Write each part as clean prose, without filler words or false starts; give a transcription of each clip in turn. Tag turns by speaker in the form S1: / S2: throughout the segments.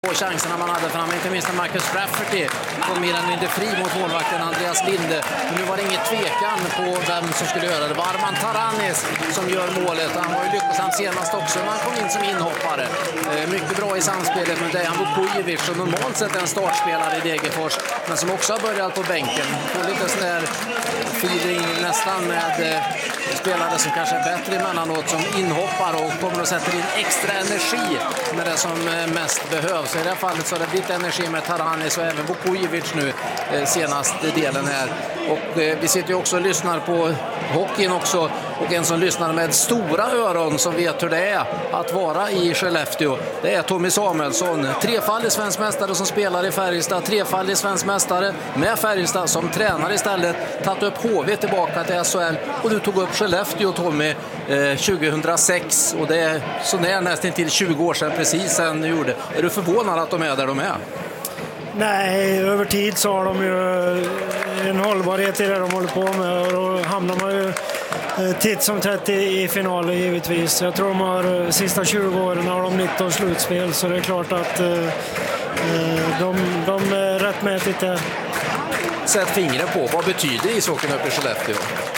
S1: Och chanserna man hade fram, inte minst när Marcus Rafferty kom mer eller mindre fri mot målvakten Andreas Linde. Men nu var det ingen tvekan på vem som skulle göra det. Det var Arman Taranis som gör målet. Han var ju lyckosam senast också när han kom in som inhoppare. Mycket bra i samspelet med Dejan Vukojevic, som normalt sett är en startspelare i Degerfors, men som också har börjat på bänken. Får lite sån där feeling nästan med spelare som kanske är bättre emellanåt som inhoppar och kommer att sätta in extra energi med det som mest behövs. I det här fallet så har det blivit energi med Taranis och även Vukojevic nu senaste delen här. Och vi sitter ju också och lyssnar på hockeyn också, och en som lyssnar med stora öron som vet hur det är att vara i Skellefteå, det är Tommy Samuelsson, trefaldig svensk mästare som spelar i Färjestad, trefaldig svensk mästare med Färjestad som tränare istället, tagit upp HV tillbaka till SHL, och du tog upp Skellefteå, Tommy, 2006, och det är så nästan till 20 år sedan precis sen du gjorde. Är du förvånad att de är där de är?
S2: Nej, över tid så har de ju en hållbarhet i det de håller på med, och då hamnar man ju titt som tätt i finaler givetvis. Jag tror de har sista 20 åren har de 19 slutspel, så det är klart att de är rättmätigt där.
S1: Sätt fingret på, vad betyder ishockeyn uppe i Skellefteå?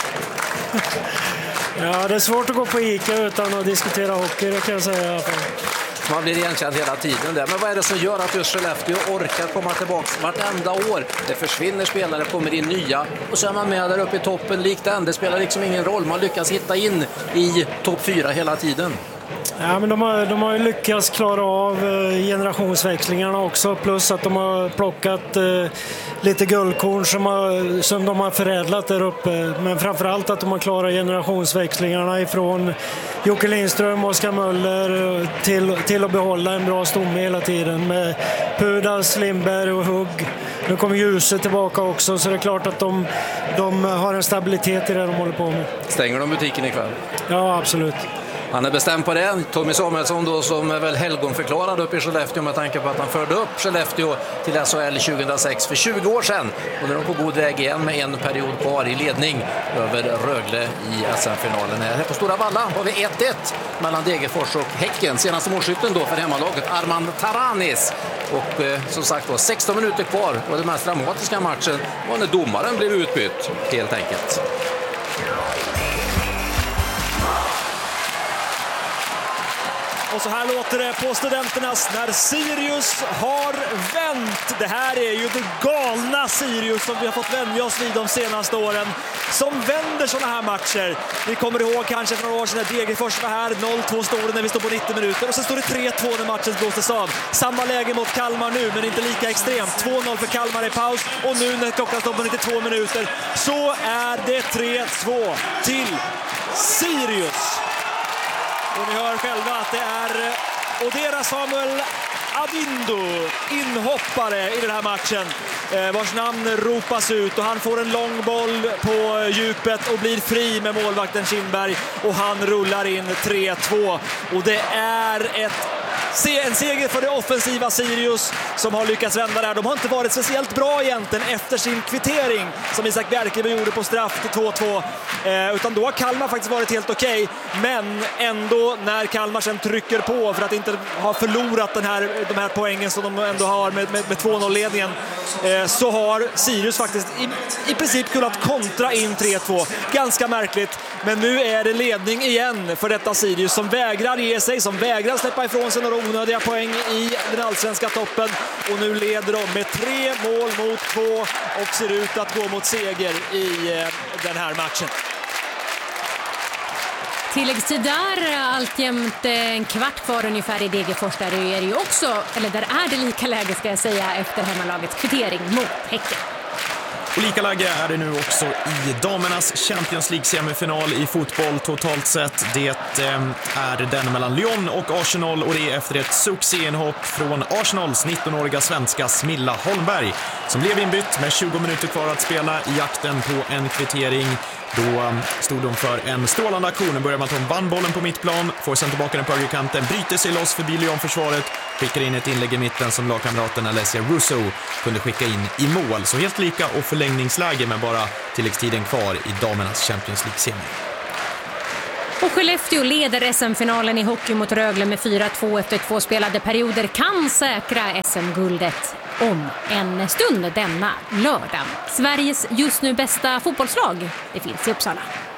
S2: Ja, det är svårt att gå på Ica utan att diskutera hockey, det kan jag säga i alla fall.
S1: Man blir igenkänd hela tiden där. Men vad är det som gör att just Skellefteå orkar komma tillbaka vartenda år? Det försvinner spelare, kommer in nya, och så är man med där uppe i toppen likt den. Det spelar liksom ingen roll. Man lyckas hitta in i topp 4 hela tiden.
S2: Ja, men de har ju lyckats klara av generationsväxlingarna också, plus att de har plockat lite guldkorn som de har förädlat där uppe, men framförallt att de har klarat generationsväxlingarna ifrån Jocke Lindström och Oskar Möller till att behålla en bra stomme hela tiden med Pudas, Lindberg och Hugg. Nu kommer Ljuse tillbaka också, så det är klart att de har en stabilitet i det de håller på med.
S1: Stänger de butiken ikväll?
S2: Ja, absolut.
S1: Han är bestämd på det. Tommy Samuelsson då, som är väl helgonförklarad uppe i Skellefteå med tanke på att han förde upp Skellefteå till SHL 2006 för 20 år sedan. Och nu är de på god väg igen med en period kvar i ledning över Rögle i SM-finalen. Här på Stora Valla har vi 1-1 mellan Degerfors och Häcken. Senaste målskytten då för hemmalaget, Arman Taranis. Och som sagt då, 16 minuter kvar, och den mest dramatiska matchen var när domaren blev utbytt helt enkelt.
S3: Och så här låter det på Studenternas när Sirius har vänt. Det här är ju det galna Sirius som vi har fått vänja oss vid de senaste åren, som vänder sådana här matcher. Vi kommer ihåg kanske för några år sedan när Degerfors var här, 0-2 stod när vi stod på 90 minuter, och så står det 3-2 när matchen blåstes av. Samma läge mot Kalmar nu, men inte lika extremt. 2-0 för Kalmar i paus, och nu när klockan står på 92 minuter så är det 3-2 till Sirius. Och ni hör själva att det är Odera Samuel Adindo, inhoppare i den här matchen, vars namn ropas ut, och han får en lång boll på djupet och blir fri med målvakten Kindberg, och han rullar in 3-2, och det är en seger för det offensiva Sirius som har lyckats vända där. De har inte varit speciellt bra egentligen efter sin kvittering som Isak Bjerkeby gjorde på straff till 2-2, utan då har Kalmar faktiskt varit helt okej. Men ändå när Kalmar sen trycker på för att inte ha förlorat de här poängen som de ändå har med 2-0-ledningen, så har Sirius faktiskt i princip kunnat kontra in 3-2. Ganska märkligt, men nu är det ledning igen för detta Sirius som vägrar ge sig, som vägrar släppa ifrån sig några onödiga poäng i den allsvenska toppen, och nu leder de med 3 mål mot 2 och ser ut att gå mot seger i den här matchen.
S4: Tilläggstid där, alltjämt en kvart kvar ungefär i Degerfors. Där är det ju också, eller där är det lika läge ska jag säga, efter hemmalagets kvittering mot Häcken.
S5: Och lika läge är det nu också i damernas Champions League-semifinal i fotboll totalt sett. Det är den mellan Lyon och Arsenal, och det är efter ett succéinhopp från Arsenals 19-åriga svenska Smilla Holmberg som blev inbytt med 20 minuter kvar att spela i jakten på en kvittering. Då stod de för en strålande aktion. Börjar man ta vann bollen på mittplan, får sen tillbaka den på högerkanten, bryter sig loss förbi Lyon-försvaret, skickar in ett inlägg i mitten som lagkamraten Alessia Russo kunde skicka in i mål. Så helt lika och förlängningsläge med bara tilläggstiden kvar i damernas Champions League-semi.
S4: Och Skellefteå leder SM-finalen i hockey mot Rögle med 4-2 efter 2 spelade perioder, kan säkra SM-guldet om en stund denna lördag. Sveriges just nu bästa fotbollslag, det finns i Uppsala.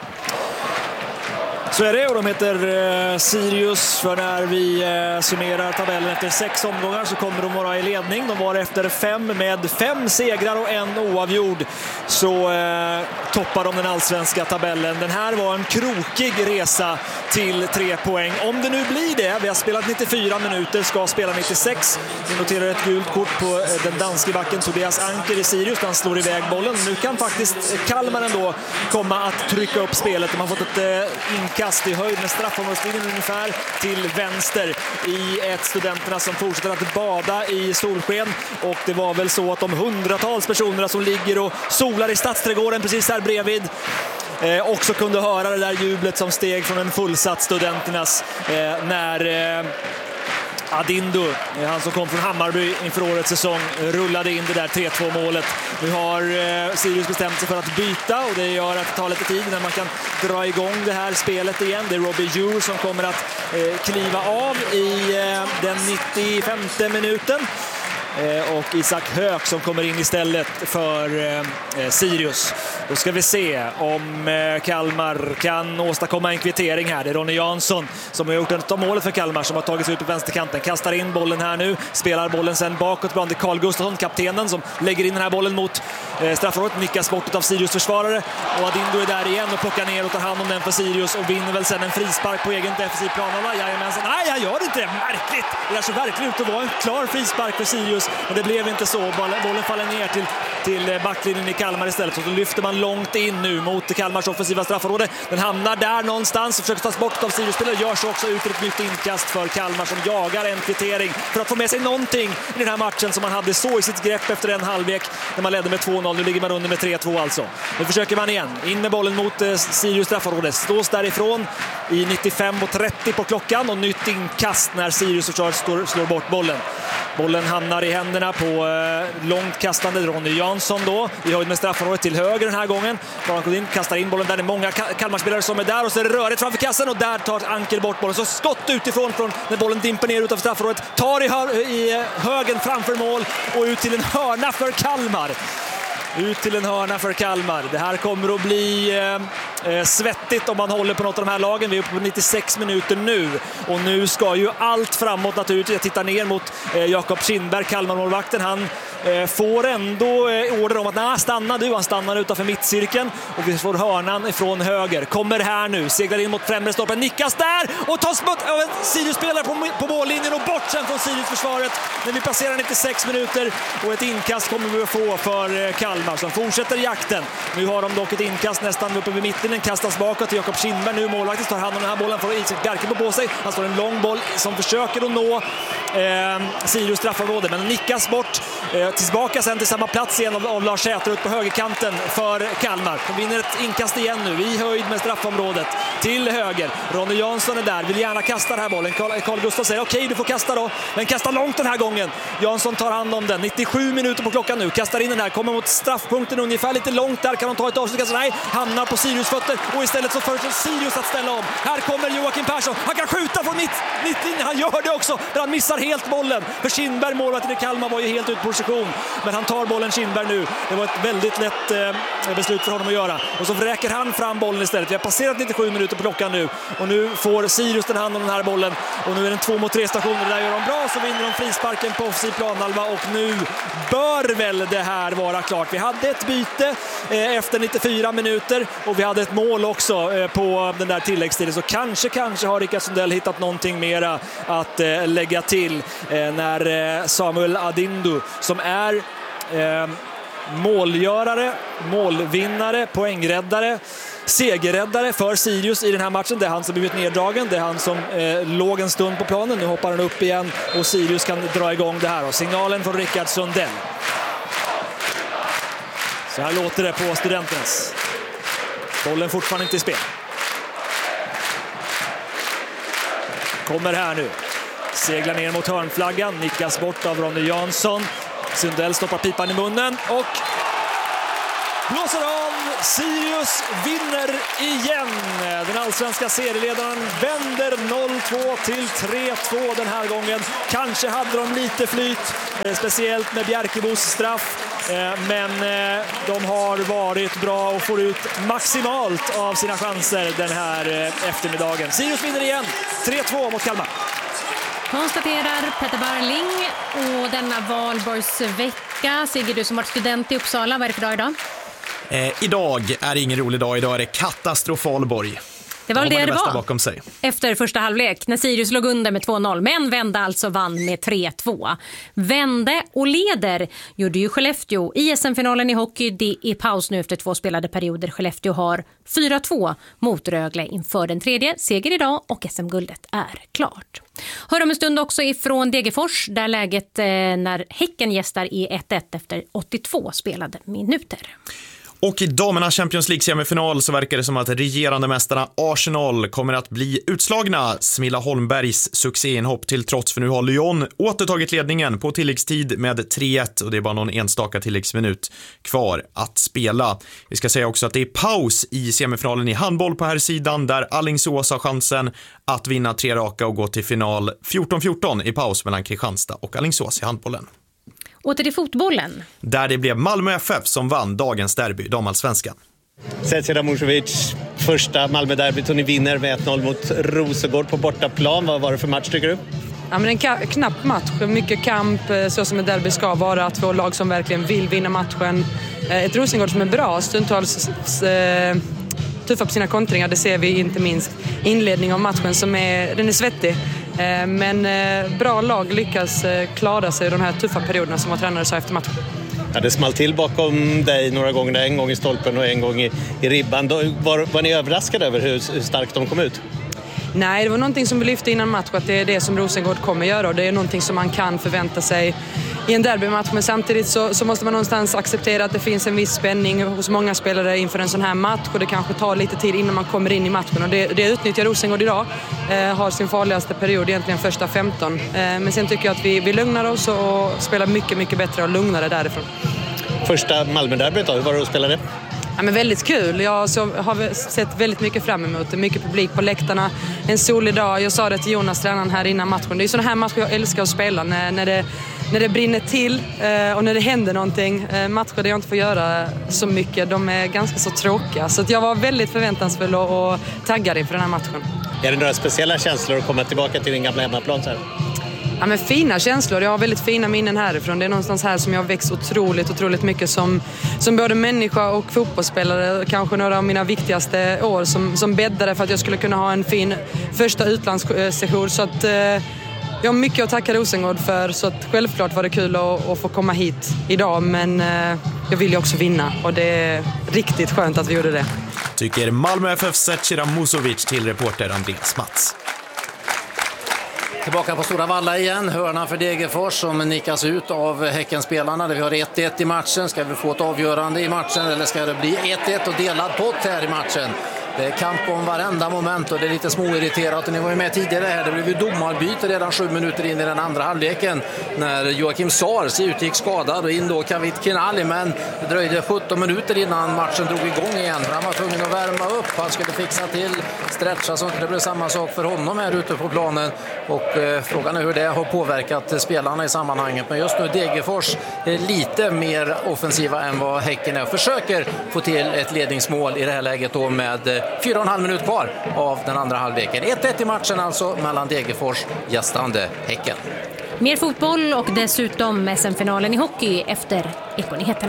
S3: Så är det, och de heter Sirius, för när vi summerar tabellen efter 6 omgångar så kommer de vara i ledning. De var efter 5 med 5 segrar och 1 oavgjord, så toppar de den allsvenska tabellen. Den här var en krokig resa till 3 poäng. Om det nu blir det, vi har spelat 94 minuter, ska spela 96. Vi noterar ett gult kort på den danske backen Tobias Anker i Sirius. Han slår iväg bollen. Nu kan faktiskt Kalmar ändå komma att trycka upp spelet. De har fått ett inkast i höjd med straffområdeslinjen ungefär till vänster i ett Studenterna som fortsätter att bada i solsken. Och det var väl så att de hundratals personerna som ligger och solar i Stadsträdgården precis här bredvid också kunde höra det där jublet som steg från en fullsatt Studenternas när Adindu, han som kom från Hammarby inför årets säsong, rullade in det där 3-2 målet. Nu har Sirius bestämt sig för att byta, och det gör att det tar lite tid när man kan dra igång det här spelet igen. Det är Robbie Djur som kommer att kliva av i den 95:e minuten. Och Isak Höök som kommer in istället för Sirius. Då ska vi se om Kalmar kan åstadkomma en kvittering här. Det är Ronny Jansson som har gjort ett av målet för Kalmar, som har tagits ut på vänsterkanten. Kastar in bollen här nu, spelar bollen sen bakåt bland Carl Gustafsson, kaptenen, som lägger in den här bollen mot straffområdet. Nickas bort av Sirius försvarare, och Adindu är där igen och plockar ner och tar hand om den för Sirius och vinner väl sen en frispark på egen defensiv plan. Jajamensan, nej, jag gör inte det. Märkligt! Det är så verkligen ut att vara en klar frispark för Sirius, men det blev inte så. Bollen faller ner till backlinjen i Kalmar istället, så då lyfter man långt in nu mot Kalmars offensiva straffområde. Den hamnar där någonstans och försöker tas bort av Sirius-spelare. Gör så också ut ett nytt inkast för Kalmar, som jagar en kvittering för att få med sig någonting i den här matchen som man hade så i sitt grepp efter en halvlek när man ledde med 2-0. Nu ligger man under med 3-2 alltså. Nu försöker man igen. In med bollen mot Sirius straffområde. Slås därifrån i 95:30 på klockan, och nytt inkast när Sirius slår bort bollen. Bollen hamnar i händerna på långt kastande Ronny Jansson då. Vi har med straffområdet till höger den här gången. Barankodin kastar in bollen där. Det är många Kalmarspelare som är där, och så är det rörigt framför kassen, och där tar Anker bort bollen. Så skott utifrån från när bollen dimper ner utanför straffområdet. Tar i högen framför mål och ut till en hörna för Kalmar. Ut till en hörna för Kalmar. Det här kommer att bli svettigt om man håller på något av de här lagen. Vi är uppe på 96 minuter nu. Och nu ska ju allt framåt naturligtvis. Jag tittar ner mot Jakob Kindberg, Kalmar-målvakten. Han får ändå order om att stanna du. Han stannar utanför mittcirkeln. Och vi får hörnan ifrån höger. Kommer här nu. Seglar in mot främre stolpen. Nickas där. Och tas bort av en Sirius-spelare på mållinjen. Och bort sen från Sirius-försvaret. När vi passerar 96 minuter. Och ett inkast kommer vi att få för Kalmar, som fortsätter jakten. Nu har de dock ett inkast nästan uppe vid mitten. Den kastas bakåt till Jakob Kindberg. Nu målvaktigt tar hand om den här bollen. Får Isak Bjerke på sig. Han står en lång boll som försöker att nå Sirius straffområde. Men nickas bort. Tillbaka sen till samma plats igen av Lars Säter ut på högerkanten för Kalmar. De vinner ett inkast igen nu i höjd med straffområdet till höger. Ronny Jansson är där. Vill gärna kasta den här bollen. Carl Gustaf säger okej, du får kasta då. Men kasta långt den här gången. Jansson tar hand om den. 97 minuter på klockan nu. Kastar in den här. Kommer mot straffpunkten ungefär lite långt där. Kan de ta ett avslut? Nej, hamnar på Sirius fötter. Och istället så föreslår Sirius att ställa om. Här kommer Joakim Persson. Han kan skjuta från mittlinjen. Han gör det också. Men han missar helt bollen. För Kindberg, målvakten i Kalmar, var ju helt ut position. Men han tar bollen, Kindberg, nu. Det var ett väldigt lätt beslut för honom att göra. Och så räcker han fram bollen istället. Vi har passerat 97 minuter på klockan nu. Och nu får Sirius den hand om den här bollen. Och nu är det en 2-mot-3 station. Där gör de bra, så vinner de frisparken på offensiv planhalva. Och nu bör väl det här vara klart. Vi hade ett byte efter 94 minuter. Och vi hade ett mål också på den där tilläggstiden. Så kanske har Rickard Sundell hittat någonting mera att lägga till när Samuel Adindu, som är målgörare, målvinnare, poängräddare, segerräddare för Sirius i den här matchen. Det är han som blivit neddragen. Det är han som låg en stund på planen. Nu hoppar han upp igen och Sirius kan dra igång det här. Och signalen från Rickard Sundell. Så här låter det på Studenternas. Bollen fortfarande inte i spel. Kommer här nu. Seglar ner mot hörnflaggan. Nickas bort av Ronny Jansson. Sundell stoppar pipan i munnen och blåser av. Sirius vinner igen. Den allsvenska serieledaren vänder 0-2 till 3-2 den här gången. Kanske hade de lite flyt, speciellt med Bjärkebos straff. Men de har varit bra och får ut maximalt av sina chanser den här eftermiddagen. Sirius vinner igen, 3-2 mot Kalmar.
S4: Konstaterar Petter Barling. Och denna valborgsvecka, Sigge, du som varit student i Uppsala, vad är det för dag idag?
S5: Idag är det ingen rolig dag, idag är det katastrofalborg.
S4: Det var det var
S5: bakom sig.
S4: efter första halvlek när Sirius låg under med 2-0, men vände alltså vann med 3-2. Vände och leder gjorde ju Skellefteå i SM-finalen i hockey. Det är paus nu efter 2 spelade perioder. Skellefteå har 4-2 mot Rögle inför den tredje seger idag och SM-guldet är klart. Hör om en stund också ifrån Degerfors där läget när Häcken gästar i 1-1 efter 82 spelade minuter.
S5: Och i damernas Champions League-semifinal så verkar det som att regerande mästarna Arsenal kommer att bli utslagna. Smilla Holmbergs succéinhopp till trots, för nu har Lyon återtagit ledningen på tilläggstid med 3-1 och det är bara någon enstaka tilläggsminut kvar att spela. Vi ska säga också att det är paus i semifinalen i handboll på här sidan där Alingsås har chansen att vinna 3 raka och gå till final 14-14 i paus mellan Kristianstad och Alingsås i handbollen.
S4: Åter till fotbollen.
S5: Där det blev Malmö FF som vann dagens derby, damallsvenskan.
S6: Zecira Musovic, första Malmö-derbyt och ni vinner med 1-0 mot Rosengård på bortaplan. Vad var det för match tycker du?
S7: Ja, men en knapp match, mycket kamp, så som ett derby ska vara. 2 lag som verkligen vill vinna matchen. Ett Rosengård som är bra, stundtals tuffa på sina kontringar. Det ser vi inte minst inledning av matchen som den är svettig. Men bra lag lyckas klara sig i de här tuffa perioderna som var tränare sa efter matchen.
S6: Ja, det small till bakom dig några gånger, en gång i stolpen och en gång i ribban. Var ni överraskade över hur starkt de kom ut?
S7: Nej, det var någonting som vi lyfte innan match att det är det som Rosengård kommer göra och det är någonting som man kan förvänta sig i en derbymatch, men samtidigt så måste man någonstans acceptera att det finns en viss spänning hos många spelare inför en sån här match och det kanske tar lite tid innan man kommer in i matchen och det utnyttjar Rosengård idag, har sin farligaste period egentligen första 15, men sen tycker jag att vi lugnar oss och spelar mycket, mycket bättre och lugnare därifrån.
S6: Första Malmö-derbyt då, hur var det att spela det?
S7: Ja, men väldigt kul. Jag har sett väldigt mycket fram emot det. Mycket publik på läktarna. En solig dag. Jag sa det till Jonas, tränaren här innan matchen. Det är sådana här matcher jag älskar att spela. När det brinner till och när det händer någonting. Matcher där jag inte får göra så mycket. De är ganska så tråkiga. Så att jag var väldigt förväntansfull och taggad inför den här matchen.
S6: Är det några speciella känslor att komma tillbaka till din gamla hemmaplan så här?
S7: Ja, men fina känslor. Jag har väldigt fina minnen härifrån. Det är någonstans här som jag har växt otroligt mycket som både människa och fotbollsspelare. Kanske några av mina viktigaste år som bäddade för att jag skulle kunna ha en fin första utlandssession. Så att jag har mycket att tacka Rosengård för. Så att självklart var det kul att få komma hit idag. Men jag vill ju också vinna och det är riktigt skönt att vi gjorde det.
S5: Tycker Malmö FF:s Zecira Musovic till reporter Andreas Mats.
S1: Tillbaka på Stora Valla igen, hörna för Degerfors som nickas ut av Häckenspelarna. Vi har 1-1 i matchen. Ska vi få ett avgörande i matchen eller ska det bli 1-1 och delad pott här i matchen? Det är kamp om varenda moment och det är lite småirriterat. Ni var ju med tidigare här. Det blev ju domarbyte redan 7 minuter in i den andra halvleken när Joakim Sars utgick skadad och in då Kavit Kinali. Men det dröjde 17 minuter innan matchen drog igång igen. Han var tvungen att värma upp. Han skulle fixa till stretcha så att det blev samma sak för honom här ute på planen. Och frågan är hur det har påverkat spelarna i sammanhanget. Men just nu Degerfors är lite mer offensiva än vad Häcken är. Försöker få till ett ledningsmål i det här läget då med 4,5 minuter kvar av den andra halvleken. 1-1 i matchen alltså mellan Degerfors gästande Häcken.
S4: Mer fotboll och dessutom SM-finalen i hockey efter Ekonyheterna.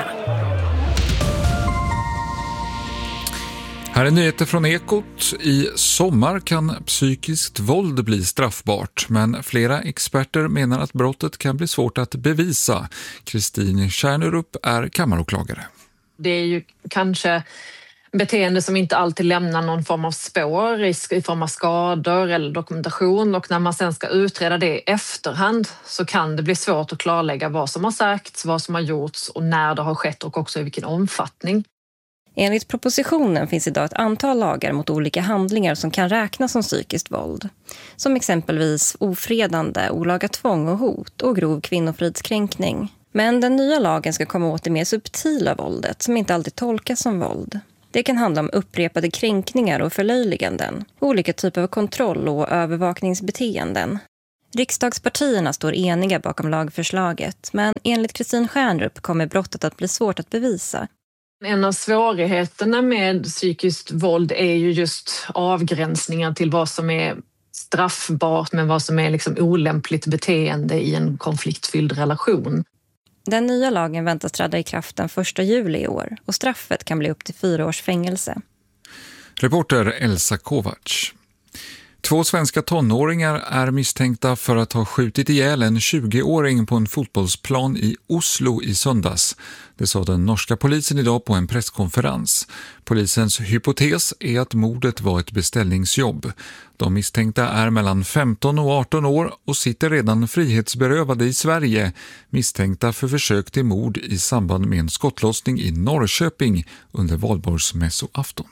S8: Här är nyheter från Ekot. I sommar kan psykiskt våld bli straffbart, men flera experter menar att brottet kan bli svårt att bevisa. Kristin Kärnerup är kammaråklagare.
S9: Det är ju kanske beteende som inte alltid lämnar någon form av spår, risk i form av skador eller dokumentation, och när man sen ska utreda det i efterhand så kan det bli svårt att klarlägga vad som har sagts, vad som har gjorts och när det har skett och också i vilken omfattning.
S10: Enligt propositionen finns idag ett antal lagar mot olika handlingar som kan räknas som psykiskt våld. Som exempelvis ofredande, olaga tvång och hot och grov kvinnofridskränkning. Men den nya lagen ska komma åt det mer subtila våldet som inte alltid tolkas som våld. Det kan handla om upprepade kränkningar och förlöjliganden, olika typer av kontroll- och övervakningsbeteenden. Riksdagspartierna står eniga bakom lagförslaget, men enligt Kristin Stjärnrup kommer brottet att bli svårt att bevisa.
S9: En av svårigheterna med psykiskt våld är ju just avgränsningar till vad som är straffbart men vad som är liksom olämpligt beteende i en konfliktfylld relation.
S10: Den nya lagen väntas träda i kraft den 1 juli i år och straffet kan bli upp till 4 års fängelse.
S8: Reporter Elsa Kovacs. 2 svenska tonåringar är misstänkta för att ha skjutit ihjäl en 20-åring på en fotbollsplan i Oslo i söndags. Det sa den norska polisen idag på en presskonferens. Polisens hypotes är att mordet var ett beställningsjobb. De misstänkta är mellan 15 och 18 år och sitter redan frihetsberövade i Sverige, misstänkta för försök till mord i samband med en skottlossning i Norrköping under valborgsmässoafton.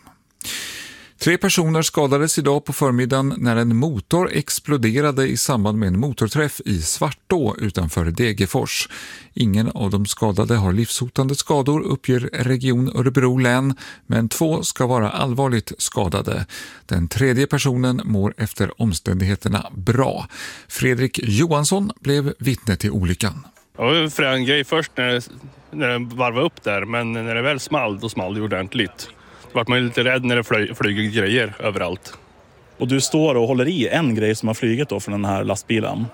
S8: 3 personer skadades idag på förmiddagen när en motor exploderade i samband med en motorträff i Svartå utanför Degerfors. Ingen av de skadade har livshotande skador, uppger Region Örebro län, men 2 ska vara allvarligt skadade. Den 3:e personen mår efter omständigheterna bra. Fredrik Johansson blev vittne till olyckan.
S11: Det var en frän grej först när den varvade upp där, men när det väl small, då small det ordentligt. Vart man lite rädd när det flyger grejer överallt.
S12: Och du står och håller i en grej som har flugit då från den här lastbilen?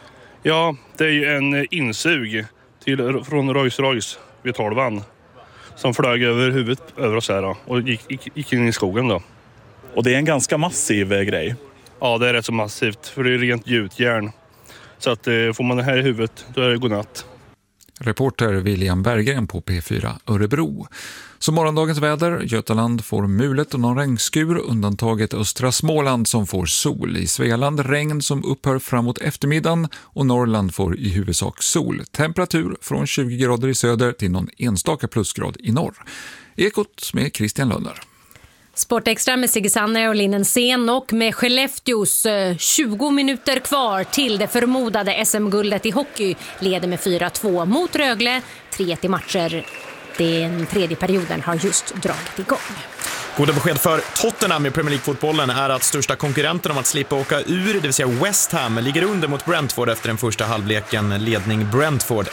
S11: Ja, det är ju en insug från Rolls-Royce vid 12an som flög över huvudet över oss här då, och gick in i skogen då.
S12: Och det är en ganska massiv grej?
S11: Ja, det är rätt så massivt, för det är rent gjutjärn. Så att får man det här i huvudet, då är det godnatt.
S8: Reporter William Berggren på P4 Örebro. Så morgondagens väder, Götaland får mulet och någon regnskur, undantaget östra Småland som får sol. I Svealand regn som upphör framåt eftermiddagen och Norrland får i huvudsak sol. Temperatur från 20 grader i söder till någon enstaka plusgrad i norr. Ekot med Christian Lönder.
S4: Sportextra med Sigge Sanner och Linnen Sen och med Skellefteås 20 minuter kvar till det förmodade SM-guldet i hockey leder med 4-2 mot Rögle. 3 matcher. Den 3:e perioden har just dragit igång.
S5: Goda besked för Tottenham i Premier League-fotbollen är att största konkurrenten om att slippa åka ur, det vill säga West Ham, ligger under mot Brentford efter den första halvleken. Ledning Brentford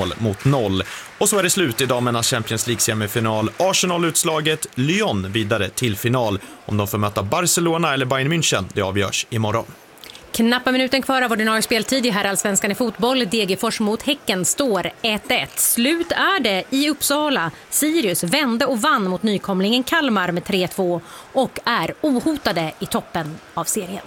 S5: 1-0. Och så är det slut i damernas Champions League-semifinal. Arsenal utslaget, Lyon vidare till final. Om de får möta Barcelona eller Bayern München, det avgörs imorgon.
S4: Knappa minuten kvar av ordinarie speltid i herrallsvenskan i fotboll. Degerfors mot Häcken står 1-1. Slut är det i Uppsala. Sirius vände och vann mot nykomlingen Kalmar med 3-2 och är ohotade i toppen av serien.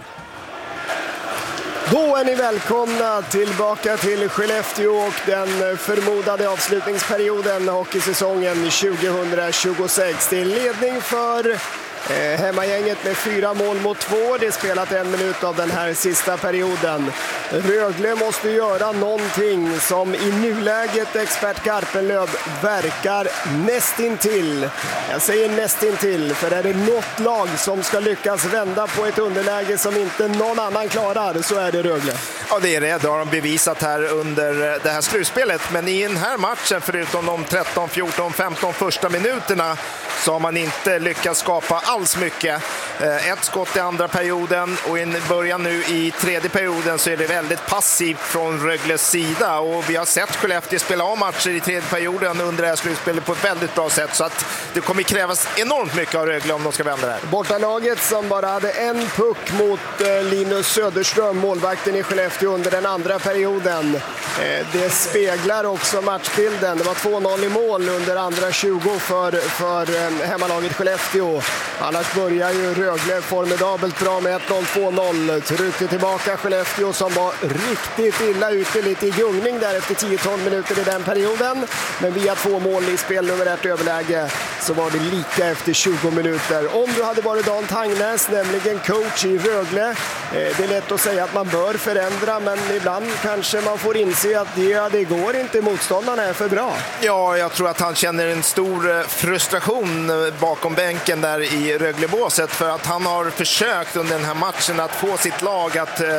S13: Då är ni välkomna tillbaka till Skellefteå och den förmodade avslutningsperioden hockeysäsongen 2026. Det är ledning för hemmagänget med 4-2. Det är spelat 1 minut av den här sista perioden. Rögle måste göra någonting som i nuläget expert Garpenlöv verkar nästintill. Jag säger nästintill, för är det något lag som ska lyckas vända på ett underläge som inte någon annan klarar, så är det Rögle.
S14: Ja, det är det. Det har de bevisat här under det här slutspelet. Men i den här matchen, förutom de 13, 14, 15 första minuterna, så har man inte lyckats skapa alls mycket. Ett skott i andra perioden och i början nu i tredje perioden så är det väldigt passivt från Rögles sida. Och vi har sett Skellefteå spela av matcher i tredje perioden under det här slutspelet på ett väldigt bra sätt. Så att det kommer krävas enormt mycket av Rögle om de ska vända det här.
S13: Bortalaget som bara hade en puck mot Linus Söderström, målvakten i Skellefteå under den andra perioden. Det speglar också matchbilden. Det var 2-0 i mål under andra 20 för hemmalaget Skellefteå. Annars börjar ju Rögle formidabelt bra med 1-0, 2-0. Tryckte tillbaka Skellefteå som var riktigt illa ute, lite i gungning där efter 10-12 minuter i den perioden. Men via 2 mål i spel nummer 1 överläge så var det lika efter 20 minuter. Om du hade varit Dan Tangnäs, nämligen coach i Rögle, det är lätt att säga att man bör förändra, men ibland kanske man får inse att det går inte, motståndarna är för bra.
S14: Ja, jag tror att han känner en stor frustration bakom bänken där i Röglebåset, för att han har försökt under den här matchen att få sitt lag att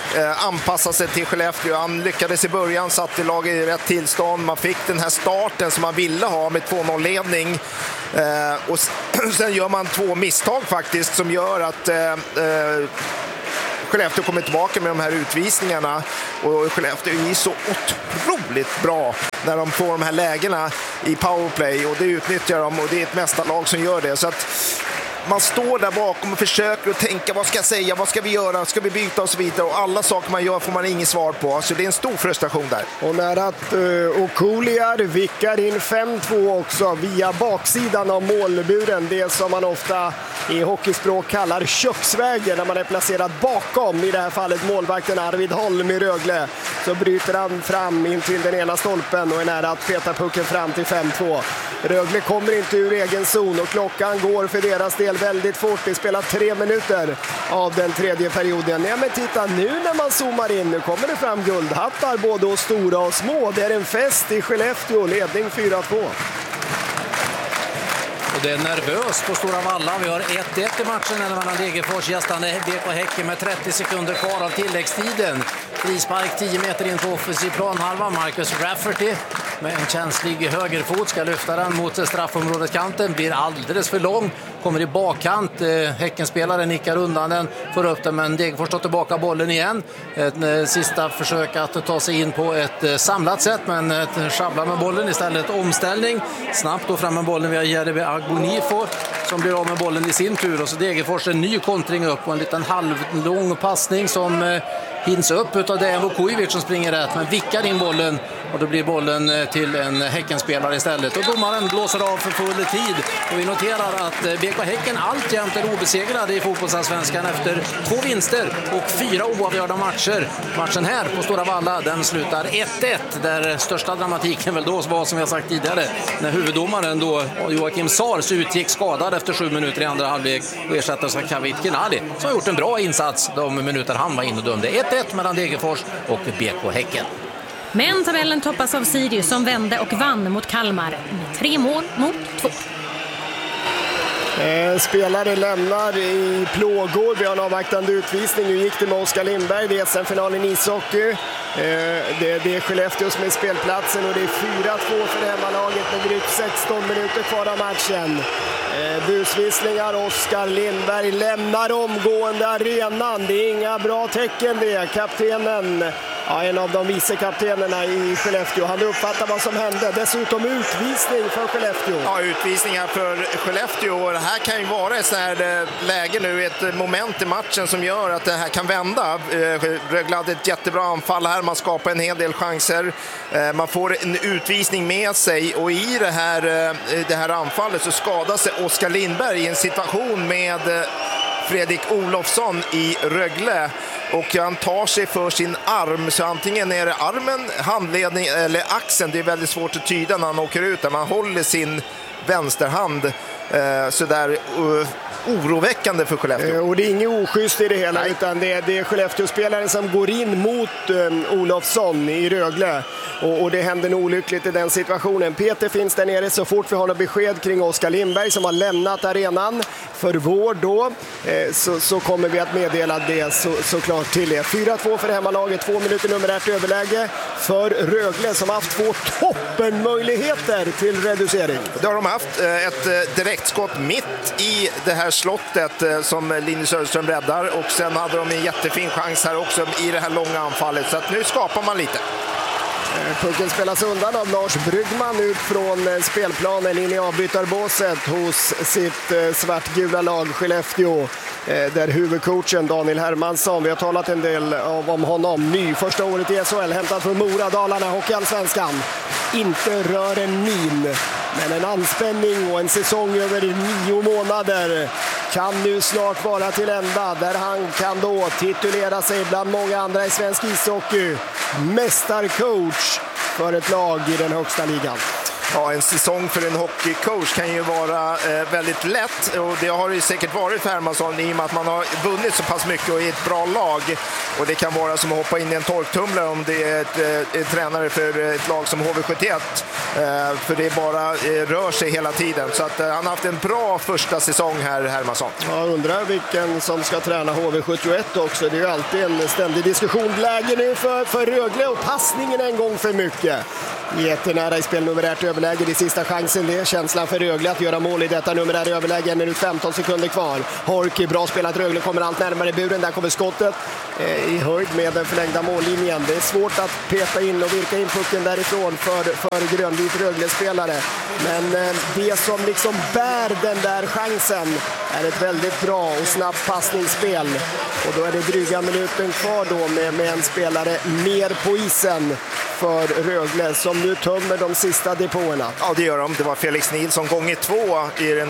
S14: anpassa sig till Skellefteå. Han lyckades i början, satt i laget i rätt tillstånd. Man fick den här starten som man ville ha med 2-0-ledning. Och sen gör man 2 misstag faktiskt som gör att Skellefteå kommer tillbaka med de här utvisningarna. Och Skellefteå är så otroligt bra när de får de här lägena i powerplay. Och det utnyttjar de, och det är ett mästarlag som gör det. Så att man står där bakom och försöker att tänka, vad ska jag säga, vad ska vi göra, ska vi byta och så vidare. Och alla saker man gör får man inget svar på. Så det är en stor frustration där.
S13: Och när att Okuliar vickar in 5-2 också via baksidan av målburen. Det som man ofta i hockeyspråk kallar köksvägen, när man är placerad bakom, i det här fallet målvakten Arvid Holm i Rögle. Så bryter han fram in till den ena stolpen och är nära att peta pucken fram till 5-2. Rögle kommer inte ur egen zon och klockan går för deras del väldigt fort. Det spelar 3 minuter av den tredje perioden. Ja, men titta nu när man zoomar in, nu kommer det fram guldhattar både hos stora och små. Det är en fest i Skellefteå, ledning 4-2.
S1: Och det är nervöst på Stora Valla. Vi har 1-1 i matchen mellan Degerfors gästande BK Häcken med 30 sekunder kvar av tilläggstiden. Frispark 10 meter in på offensiv planhalva. Marcus Rafferty med en känslig högerfot ska lyfta den mot straffområdeskanten. Blir alldeles för lång. Kommer i bakkant. Häckenspelaren nickar undan den. Får upp den, men Degerfors tar tillbaka bollen igen. Ett sista försök att ta sig in på ett samlat sätt, men ett sjabbla med bollen istället. Omställning. Snabbt då fram med bollen via Jeremy Agbonifo som blir av med bollen i sin tur. Och så Degerfors en ny kontring upp och en liten halvlång passning som hinns upp utav Dejan Vukovic som springer rätt, men vickar in bollen och då blir bollen till en Häckenspelare istället. Och domaren blåser av för full tid. Och vi noterar att BK Häcken alltjämt är obesegrade i fotbollsallsvenskan efter 2 vinster och 4 oavgjorda matcher. Matchen här på Stora Valla, den slutar 1-1, där största dramatiken väl då var, som jag sagt tidigare, när huvuddomaren då Joakim Sars utgick skadad efter 7 minuter i andra halvlek och ersattes av Kavit Kinali som har gjort en bra insats de minuter han var in och dömde. 1-1 mellan Degerfors och BK Häcken.
S4: Men tabellen toppas av Sirius som vände och vann mot Kalmar med 3 mål mot 2.
S13: Spelare lämnar i plågor. Vi har en avvaktande utvisning. Nu gick det med Oskar Lindberg. Det är SM-finalen i ishockey. Det är Skellefteå som är spelplatsen och det är 4-2 för hemmalaget med drygt 16 minuter kvar av matchen. Busvisslingar. Oskar Lindberg lämnar omgående arenan. Det är inga bra tecken det. Kaptenen, en av de vice kaptenerna i Skellefteå, han uppfattar vad som hände. Dessutom utvisning för Skellefteå.
S14: Ja, utvisningar för Skellefteå. Det här kan ju vara ett sånt här läge nu, ett moment i matchen som gör att det här kan vända. Rögle hade ett jättebra anfall här. Man skapar en hel del chanser. Man får en utvisning med sig och i det här anfallet så skadar sig Oskar Lindberg i en situation med Fredrik Olofsson i Rögle. Och han tar sig för sin arm, så antingen är det armen, handledning eller axeln. Det är väldigt svårt att tyda när han åker ut där. Man håller sin vänsterhand så där oroväckande för Skellefteå.
S13: Och det är inget oschysst i det hela. Nej. Utan det är Skellefteå-spelaren som går in mot Olofsson i Rögle. Och det händer nog olyckligt i den situationen. Peter finns där nere så fort vi har något besked kring Oskar Lindberg som har lämnat arenan för vård då. Så kommer vi att meddela det såklart till er. 4-2 för hemmalaget, 2 minuter numerärt överläge för Rögle som haft 2 toppenmöjligheter till reducering.
S14: Det har de haft. Ett direktskott mitt i det här slottet som Linus Söderström räddar, och sen hade de en jättefin chans här också i det här långa anfallet, så att nu skapar man lite.
S13: Pucken spelas undan av Lars Bryggman ut från spelplanen in i avbytarbåset hos sitt svartgula lag Skellefteå, där huvudcoachen Daniel Hermansson, vi har talat en del om honom, ny första året i SHL, hämtad från Mora, Dalarna, Hockeyallsvenskan, inte rör en min, men en anspänning och en säsong över 9 månader kan nu snart vara till ända, där han kan då titulera sig bland många andra i svensk ishockey mästarcoach för ett lag i den högsta ligan.
S14: Ja, en säsong för en hockeycoach kan ju vara väldigt lätt, och det har det ju säkert varit för Hermansson i och med att man har vunnit så pass mycket och är ett bra lag. Och det kan vara som att hoppa in i en torktumlare om det är ett tränare för ett lag som HV71. För det bara rör sig hela tiden. Så att han har haft en bra första säsong här, Hermansson.
S13: Jag undrar vilken som ska träna HV71 också. Det är ju alltid en ständig diskussionsläge nu för Rögle, och passningen en gång för mycket. Jättenära i spel, numerärt överläge, det sista chansen, det är känslan för Rögle att göra mål i detta numerära överläge. 1 minut 15 sekunder kvar. Horky, bra spelat, Rögle kommer allt närmare buren, där kommer skottet i höjd med den förlängda mållinjen. Det är svårt att peta in och virka in pucken därifrån för grönvit Rögle-spelare. Men det som liksom bär den där chansen är ett väldigt bra och snabbt passningsspel. Och då är det dryga minuten kvar då med en spelare mer på isen för Rögle som nu tömmer de sista depåerna.
S14: Ja, det gör de. Det var Felix Nilsson gånger 2 i den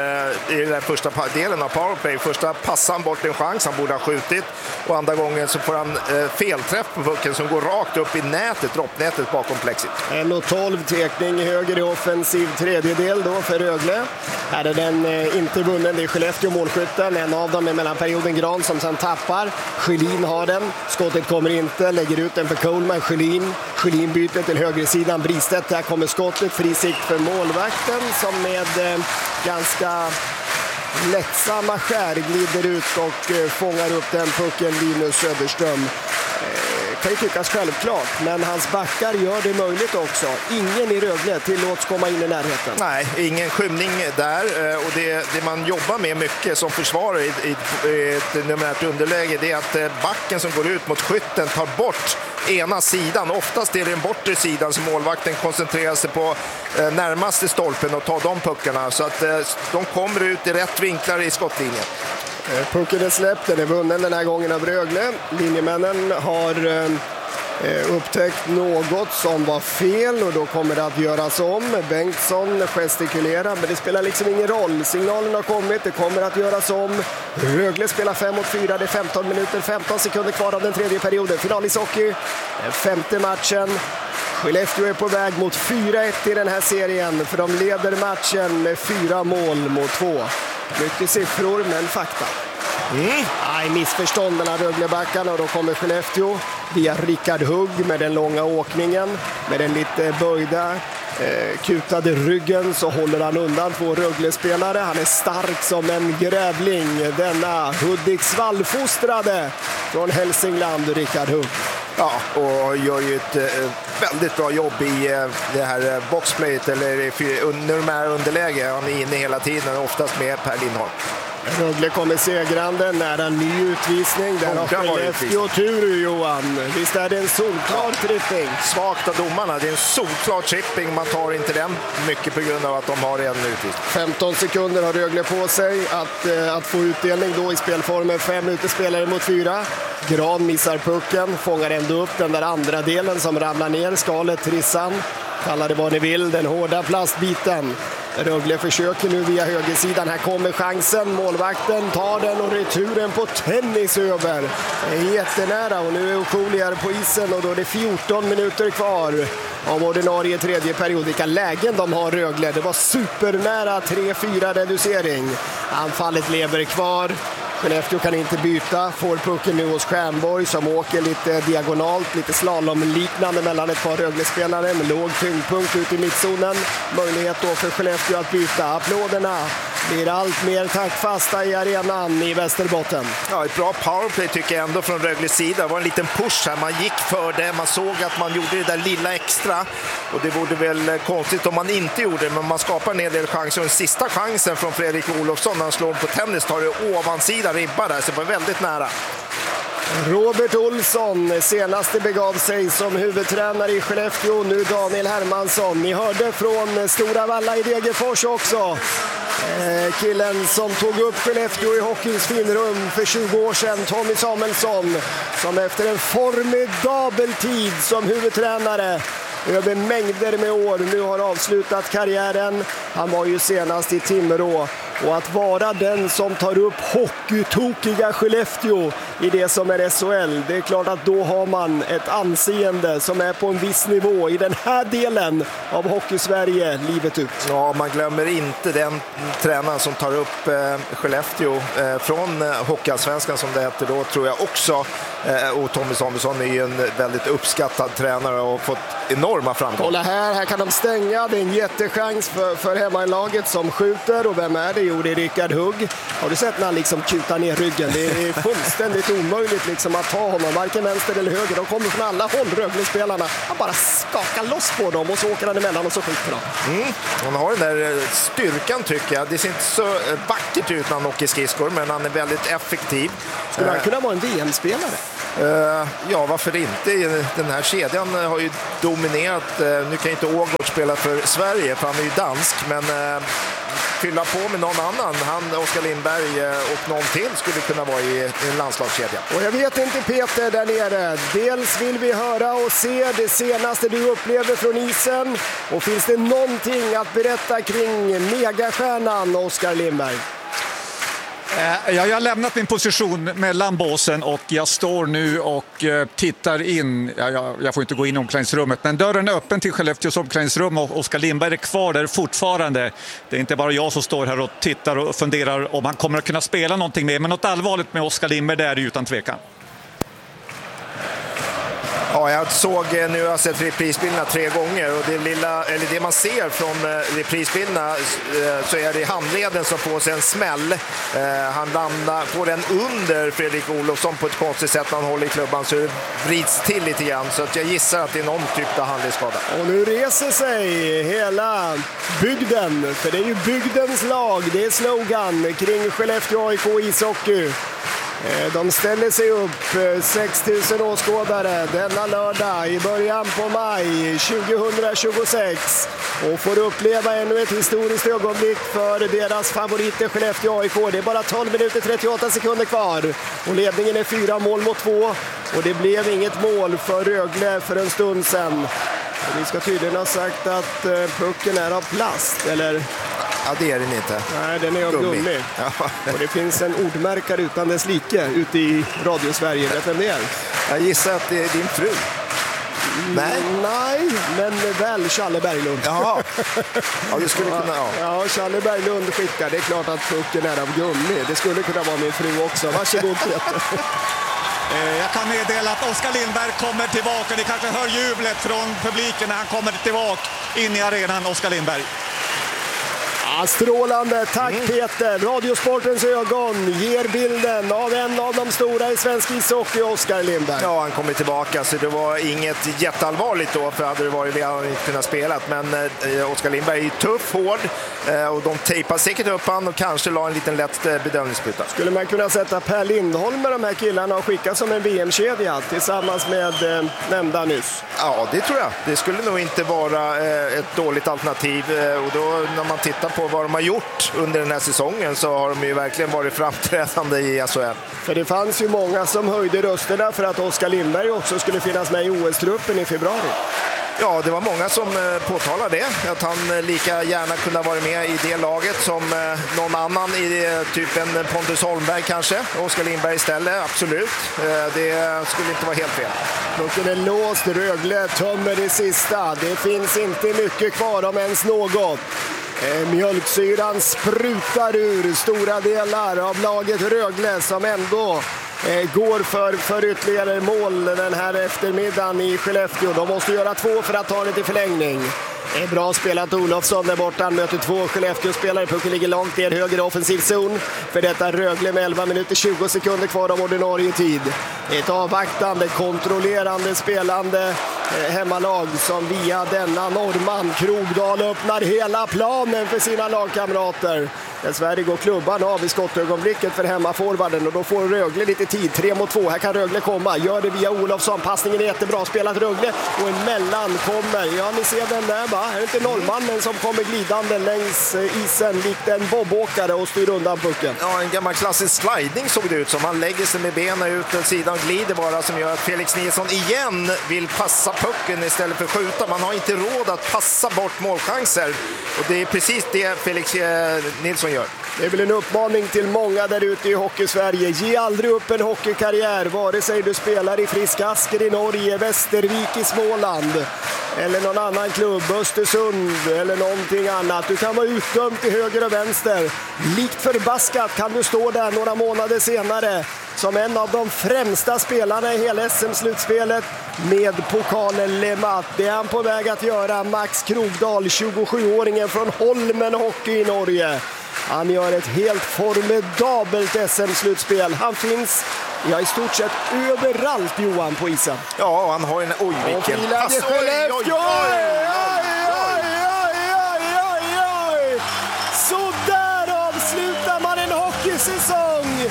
S14: där första delen av powerplay. Första passar han bort en chans, han borde ha skjutit. Och andra gången så får han felträff på pucken som går rakt upp i nätet, droppnätet bakom plexit.
S13: 1:12 tekning höger i offensiv tredjedel då för Rögle. Här är den inte vunnen, det är Skellefteå målskytten. En av dem är mellanperioden Gran som sen tappar. Schelin har den, skottet kommer inte, lägger ut den för Coleman. Schelin byter till högersidan, Bristedt, där kommer skottet, fri sikt för målvakten som med ganska lättsamma skär glider ut och fångar upp den pucken, Linus Söderström. Kan ju tyckas självklart, men hans backar gör det möjligt också. Ingen i Rögle tillåts komma in i närheten.
S14: Nej, ingen skymning där, och det man jobbar med mycket som försvarare i ett numerärt underläge, det är att backen som går ut mot skytten tar bort ena sidan. Oftast är det den bortre sidan som målvakten koncentrerar sig på närmaste stolpen och tar de puckarna, så att de kommer ut i rätt vinklar i skottlinjen.
S13: Pucken är släppt, den är vunnen den här gången av Rögle. Linjemännen har upptäckt något som var fel och då kommer det att göras om. Bengtsson gestikulerar, men det spelar liksom ingen roll. Signalen har kommit, det kommer att göras om. Rögle spelar 5-4, det är 15 minuter, 15 sekunder kvar av den tredje perioden. Finalishockey, den femte matchen. Skellefteå är på väg mot 4-1 i den här serien, för de leder matchen med 4 mål mot 2. Mycket siffror, men fakta. Missförstånd mellan Röglebackarna, och då kommer Skellefteå via Rickard Hugg med den långa åkningen. Med den lite böjda, kutade ryggen så håller han undan 2 Rögle-spelare. Han är stark som en grävling, denna Hudiksvall-fostrade från Hälsingland, Rickard Hugg.
S14: Ja, och gör ju ett väldigt bra jobb i det här boxplayet, eller numerära underläge. Han är inne hela tiden, oftast med Per Lindholm.
S13: Rögle kommer segrande, nära ny utvisning. Där har Skellefteå tur, Johan. Visst är det en solklar tripping?
S14: Svagt av domarna, det är en solklar tripping. Man tar inte den mycket på grund av att de har en utvisning.
S13: 15 sekunder har Rögle på sig att få utdelning då i spelformen. 5 minuter spelare mot 4. Gran missar pucken, fångar ändå upp den där andra delen som ramlar ner. Skalet, trissan, kalla det vad ni vill, den hårda plastbiten. Rögle försöker nu via högersidan. Här kommer chansen. Målvakten tar den och returen på tennis över. Det är jättenära, och nu är Okulier på isen och då är det 14 minuter kvar av ordinarie tredje period. Vilka lägen de har, Rögle. Det var supernära 3-4 reducering. Anfallet lever kvar. Skellefteå kan inte byta, får pucken nu hos Stjernborg som åker lite diagonalt, lite slalomliknande mellan ett par Rögle-spelare med låg tyngdpunkt ut i mittzonen. Möjlighet då för Skellefteå att byta. Applåderna blir allt mer taktfasta i arenan i Västerbotten.
S14: Ja, ett bra powerplay tycker jag ändå från Rögles sida. Det var en liten push här, man gick för det, man såg att man gjorde det där lilla extra, och det vore väl konstigt om man inte gjorde det, men man skapar en del chanser. Den sista chansen från Fredrik Olofsson när han slår på tennis tar det ovansida ribba där, så det var väldigt nära.
S13: Robert Olsson, senaste begav sig som huvudtränare i Skellefteå, nu Daniel Hermansson. Ni hörde från Stora Valla i Degerfors också. Killen som tog upp Skellefteå i hockeyns finrum för 20 år sedan, Tommy Samuelsson, som efter en formidabel tid som huvudtränare över mängder med år. Nu har avslutat karriären. Han var ju senast i Timrå. Och att vara den som tar upp hockeytokiga Skellefteå i det som är SHL, det är klart att då har man ett anseende som är på en viss nivå i den här delen av Hockeysverige livet ut.
S14: Ja, man glömmer inte den tränaren som tar upp Skellefteå från Hockeyallsvenskan som det heter då, tror jag också. Och Tommy Samuelsson är ju en väldigt uppskattad tränare och har fått enorma framgångar.
S13: Kolla här kan de stänga. Det är en jättechans för hemmalaget som skjuter. Och vem är det? Jo, det är Rickard Hugg. Har du sett när han liksom kutar ner ryggen? Det är fullständigt omöjligt liksom att ta honom, varken vänster eller höger. De kommer från alla håll, Rögle-spelarna. Han bara skakar loss på dem och så åker han emellan och så skjuter de.
S14: Han har den där styrkan tycker jag. Det ser inte så vackert ut när han åker skridskor, men han är väldigt effektiv.
S13: Skulle han kunna vara en VM-spelare?
S14: Ja, varför inte? Den här kedjan har ju dominerat. Nu kan inte Ågård spela för Sverige, för han är ju dansk, men fylla på med någon annan. Han, Oskar Lindberg och någon till skulle kunna vara i en landslagskedja.
S13: Och jag vet inte, Peter, där nere. Dels vill vi höra och se det senaste du upplever från isen. Och finns det någonting att berätta kring megastjärnan Oskar Lindberg?
S15: Jag har lämnat min position mellan båsen och jag står nu och tittar in. Jag får inte gå in i omklädningsrummet, men dörren är öppen till Skellefteås omklädningsrum och Oskar Lindberg är kvar där fortfarande. Det är inte bara jag som står här och tittar och funderar om han kommer att kunna spela någonting med, men något allvarligt med Oskar Lindberg det är det utan tvekan.
S14: Ja, jag såg nu, jag har sett reprisbilderna 3 gånger och det man ser från reprisbilderna så är det handleden som får sig en smäll. Han får den under Fredrik Olofsson på ett konstigt sätt när han håller i klubban, så det vrids till lite grann, så att jag gissar att det är någon typ av handledsskada.
S13: Och nu reser sig hela bygden, för det är ju bygdens lag, det är slogan kring Skellefteå AIK ishockey. De ställer sig upp, 6 000 åskådare denna lördag i början på maj 2026 och får uppleva ännu ett historiskt ögonblick för deras favoriter Skellefteå AIK. Det är bara 12 minuter 38 sekunder kvar och ledningen är 4-2 och det blev inget mål för Rögle för en stund sedan. Och vi ska tydligen ha sagt att pucken är av plast, eller?
S14: Ja, det är den inte.
S13: Nej, den är av gummi. Ja. Och det finns en ordmärkare utan dess like ute i Radio-Sverige. Vet vem det är?
S14: Jag gissar att det är din fru.
S13: Nej, men väl Challe Berglund.
S14: Jaha. Ja, det skulle kunna,
S13: ja, Challe Berglund skickar. Det är klart att pucken är av gummi. Det skulle kunna vara min fru också. Varsågod, Peter.
S15: Jag kan meddela att Oskar Lindberg kommer tillbaka. Ni kanske hör jublet från publiken när han kommer tillbaka in i arenan, Oskar Lindberg.
S13: Ja, strålande, tack Peter. Radiosportens ögon ger bilden av en av de stora i svensk ishockey, Oskar Lindberg.
S14: Ja, han kommer tillbaka, så det var inget jätteallvarligt då, för hade det varit det hade han inte kunnat spela. Men Oskar Lindberg är tuff, hård och de tejpar säkert upp han och kanske la en liten lätt bedömningsbyta.
S13: Skulle man kunna sätta Per Lindholm med de här killarna och skicka som en VM-kedja tillsammans med nämnda nyss?
S14: Ja, det tror jag. Det skulle nog inte vara ett dåligt alternativ, och då när man tittar på vad de har gjort under den här säsongen så har de ju verkligen varit framträdande i SHL.
S13: För det fanns ju många som höjde rösterna för att Oskar Lindberg också skulle finnas med i OS-truppen i februari.
S14: Ja, det var många som påtalade det, att han lika gärna kunde vara med i det laget som någon annan i typen Pontus Holmberg kanske. Oskar Lindberg istället, absolut. Det skulle inte vara helt fel.
S13: Pucken är låst, Rögle tömmer det sista. Det finns inte mycket kvar om ens något. Mjölksyran sprutar ur stora delar av laget Rögle som ändå går för ytterligare mål den här eftermiddagen i Skellefteå. De måste göra 2 för att ta det till förlängning. Det är bra spelat Olofsson där borta. Han möter 2 Skellefteå-spelare. Pucken ligger långt i en höger offensiv zon. För detta Rögle med 11 minuter 20 sekunder kvar av ordinarie tid. Ett avvaktande, kontrollerande, spelande hemmalag som via denna norrman Krogdal öppnar hela planen för sina lagkamrater. Dessvärre går klubban av i skottögonblicket för hemmaforwarden och då får Rögle lite tid. 3-2. Här kan Rögle komma. Gör det via Olofsson. Passningen är jättebra. Spelat Rögle och en mellan kommer. Ja, ni ser den där, va? Är det inte norrmannen som kommer glidande längs isen likt en bobåkare och styr undan pucken?
S14: Ja, en gammal klassisk sliding såg det ut som. Han lägger sig med benen ut och sidan glider bara, som gör att Felix Nilsson igen vill passa pucken istället för skjuta. Man har inte råd att passa bort målchanser. Och det är precis det Felix Nilsson gör.
S13: Det är väl en uppmaning till många där ute i Hockey-Sverige. Ge aldrig upp en hockeykarriär, vare sig du spelar i Friskasker i Norge, Västervik i Småland eller någon annan klubb, Östersund eller någonting annat. Du kan vara utdömd till höger och vänster. Likt förbaskat kan du stå där några månader senare som en av de främsta spelarna i hela SM-slutspelet med pokalen Lemat. Det är han på väg att göra, Max Krogdahl, 27-åringen från Holmen Hockey i Norge. Han gör ett helt formidabelt SM-slutspel. Han finns i stort sett överallt, Johan, på isen.
S14: Ja, han har en... Oj, vilken pass!
S13: Så där avslutar man en hockeysäsong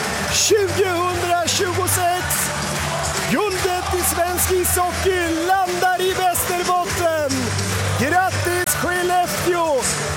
S13: 2026. Guldet i svensk ishockey landar i Västerbotten. Grattis Skellefteå!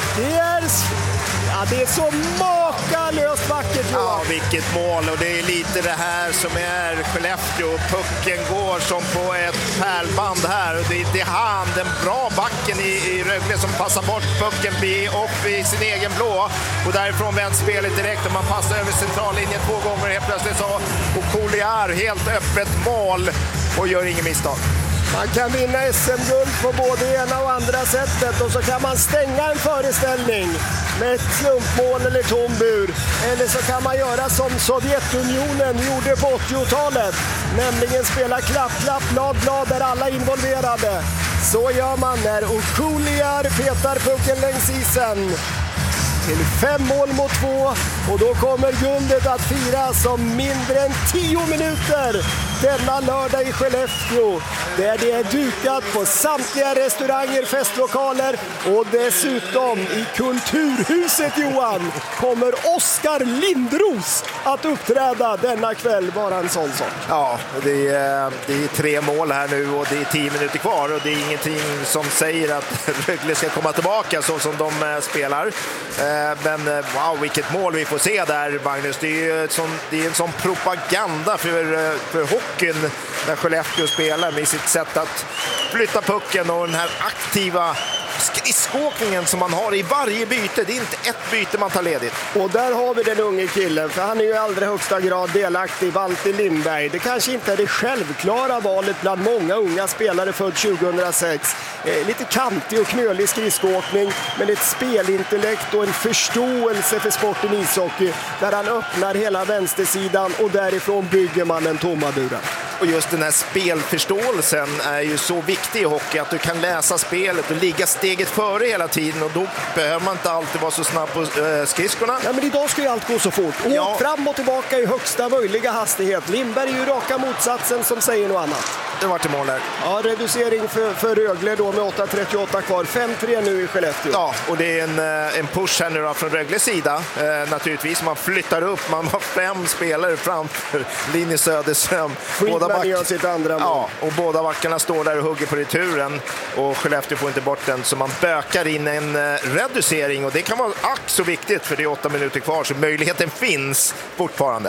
S13: Det är så makalöst vackert.
S14: Ja, vilket mål, och det är lite det här som är Skellefteå. Pucken går som på ett pärlband här, och det är han, den bra backen i Rögle, som passar bort pucken upp i sin egen blå, och därifrån vänds spelet direkt och man passar över centrallinjen 2 gånger helt plötsligt så, och Collier helt öppet mål och gör ingen misstag.
S13: Man kan vinna SM-guld på både ena och andra sättet, och så kan man stänga en föreställning med ett slumpmål eller tom bur. Eller så kan man göra som Sovjetunionen gjorde på 80-talet, nämligen spela klapp, blad där alla är involverade. Så gör man när Collier petar pucken längs isen till 5-2, och då kommer guldet att firas om mindre än 10 minuter denna lördag i Skellefteå, där det är dukat på samtliga restauranger, festlokaler, och dessutom i Kulturhuset, Johan, kommer Oskar Lindros att uppträda denna kväll, bara en sån sak.
S14: Ja, det är 3 mål här nu och det är 10 minuter kvar, och det är ingenting som säger att Rögle ska komma tillbaka så som de spelar. Men wow, vilket mål vi får se där, Magnus. Det är en sån propaganda för hockeyn när Skellefteå spelar, med sitt sätt att flytta pucken och den här aktiva skridskåkningen som man har i varje byte. Det är inte ett byte man tar ledigt.
S13: Och där har vi den unge killen, för han är ju i allra högsta grad delaktig, Valter Lindberg. Det kanske inte är det självklara valet bland många unga spelare född 2006. Lite kantig och knölig skridskåkning, men ett spelintellekt och en förståelse för sporten ishockey, där han öppnar hela vänstersidan och därifrån bygger man en tomma buren.
S14: Och just den här spelförståelsen är ju så viktig i hockey, att du kan läsa spelet och ligga steget före hela tiden, och då behöver man inte alltid vara så snabb på skridskorna.
S13: Ja, men idag ska ju allt gå så fort. Åk fram och tillbaka i högsta möjliga hastighet. Lindberg är ju raka motsatsen som säger något annat.
S14: Det var till mål där.
S13: Ja, reducering för Rögle då med 8.38 kvar. 5-3 nu i Skellefteå.
S14: Ja, och det är en push här nu då från Rögles sida. Naturligtvis, man flyttar upp. Man har 5 spelare framför Linus Söderström.
S13: Friedman gör sitt andra mål.
S14: Ja, och båda backarna står där och hugger på returen. Och Skellefteå får inte bort den, så man bökar in en reducering. Och det kan vara så viktigt, för det är 8 minuter kvar, så möjligheten finns fortfarande.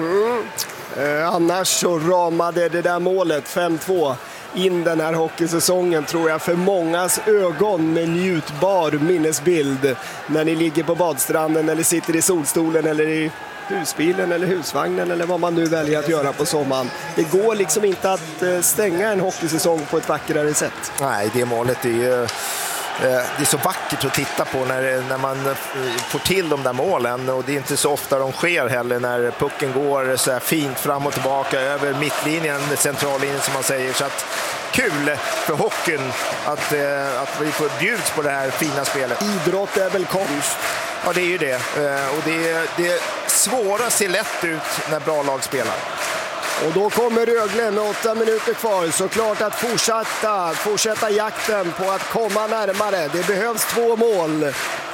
S13: Annars så ramade det där målet 5-2 in den här hockeysäsongen, tror jag, för mångas ögon med njutbar minnesbild när ni ligger på badstranden eller sitter i solstolen eller i husbilen eller husvagnen eller vad man nu väljer att göra på sommaren. Det går liksom inte att stänga en hockeysäsong på ett vackrare sätt.
S14: Nej, det målet är ju... Det är så vackert att titta på när man får till de där målen, och det är inte så ofta de sker heller, när pucken går så här fint fram och tillbaka över mittlinjen, centrallinjen som man säger. Så att kul för hockeyn att vi får bjuds på det här fina spelet.
S13: Idrott är väl konst?
S14: Ja, det är ju det. Och det svåra ser lätt ut när bra lag spelar.
S13: Och då kommer Rögle med 8 minuter kvar. Så klart att fortsätta jakten på att komma närmare. Det behövs 2 mål.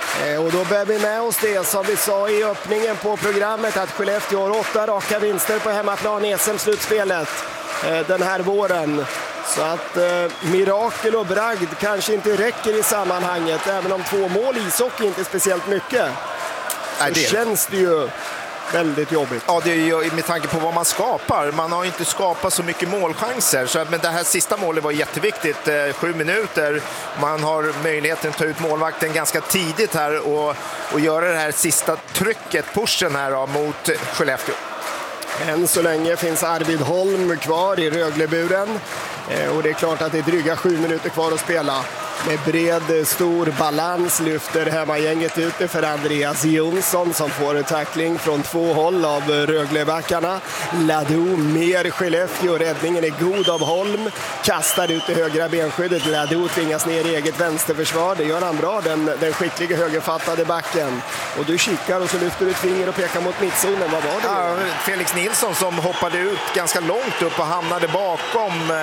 S13: Och då bär vi med oss det som vi sa i öppningen på programmet, att Skellefteå har 8 raka vinster på hemmaplan i SM-slutspelet den här våren. Så att mirakel och bragd kanske inte räcker i sammanhanget, även om 2 mål i ishockey inte är speciellt mycket. Så känns det ju väldigt jobbigt.
S14: Ja, det är ju med tanke på vad man skapar. Man har inte skapat så mycket målchanser. Men det här sista målet var jätteviktigt. 7 minuter. Man har möjligheten att ta ut målvakten ganska tidigt här och göra det här sista trycket, pushen här då, mot Skellefteå.
S13: Än så länge finns Arvid Holm kvar i Rögleburen. Och det är klart att det är dryga 7 minuter kvar att spela. Med bred, stor balans lyfter hemmagänget ut det för Andreas Jonsson som får en tackling från 2 håll av Röglebackarna. Ladou mer Skellefteå. Räddningen är god av Holm. Kastar ut det högra benskyddet. Ladou tvingas ner i eget vänsterförsvar. Det gör han bra, den skickliga högerfattade backen. Och du kikar och så lyfter du ett finger och pekar mot mittzonen. Vad var det?
S14: Ja, Felix Nilsson som hoppade ut ganska långt upp och hamnade bakom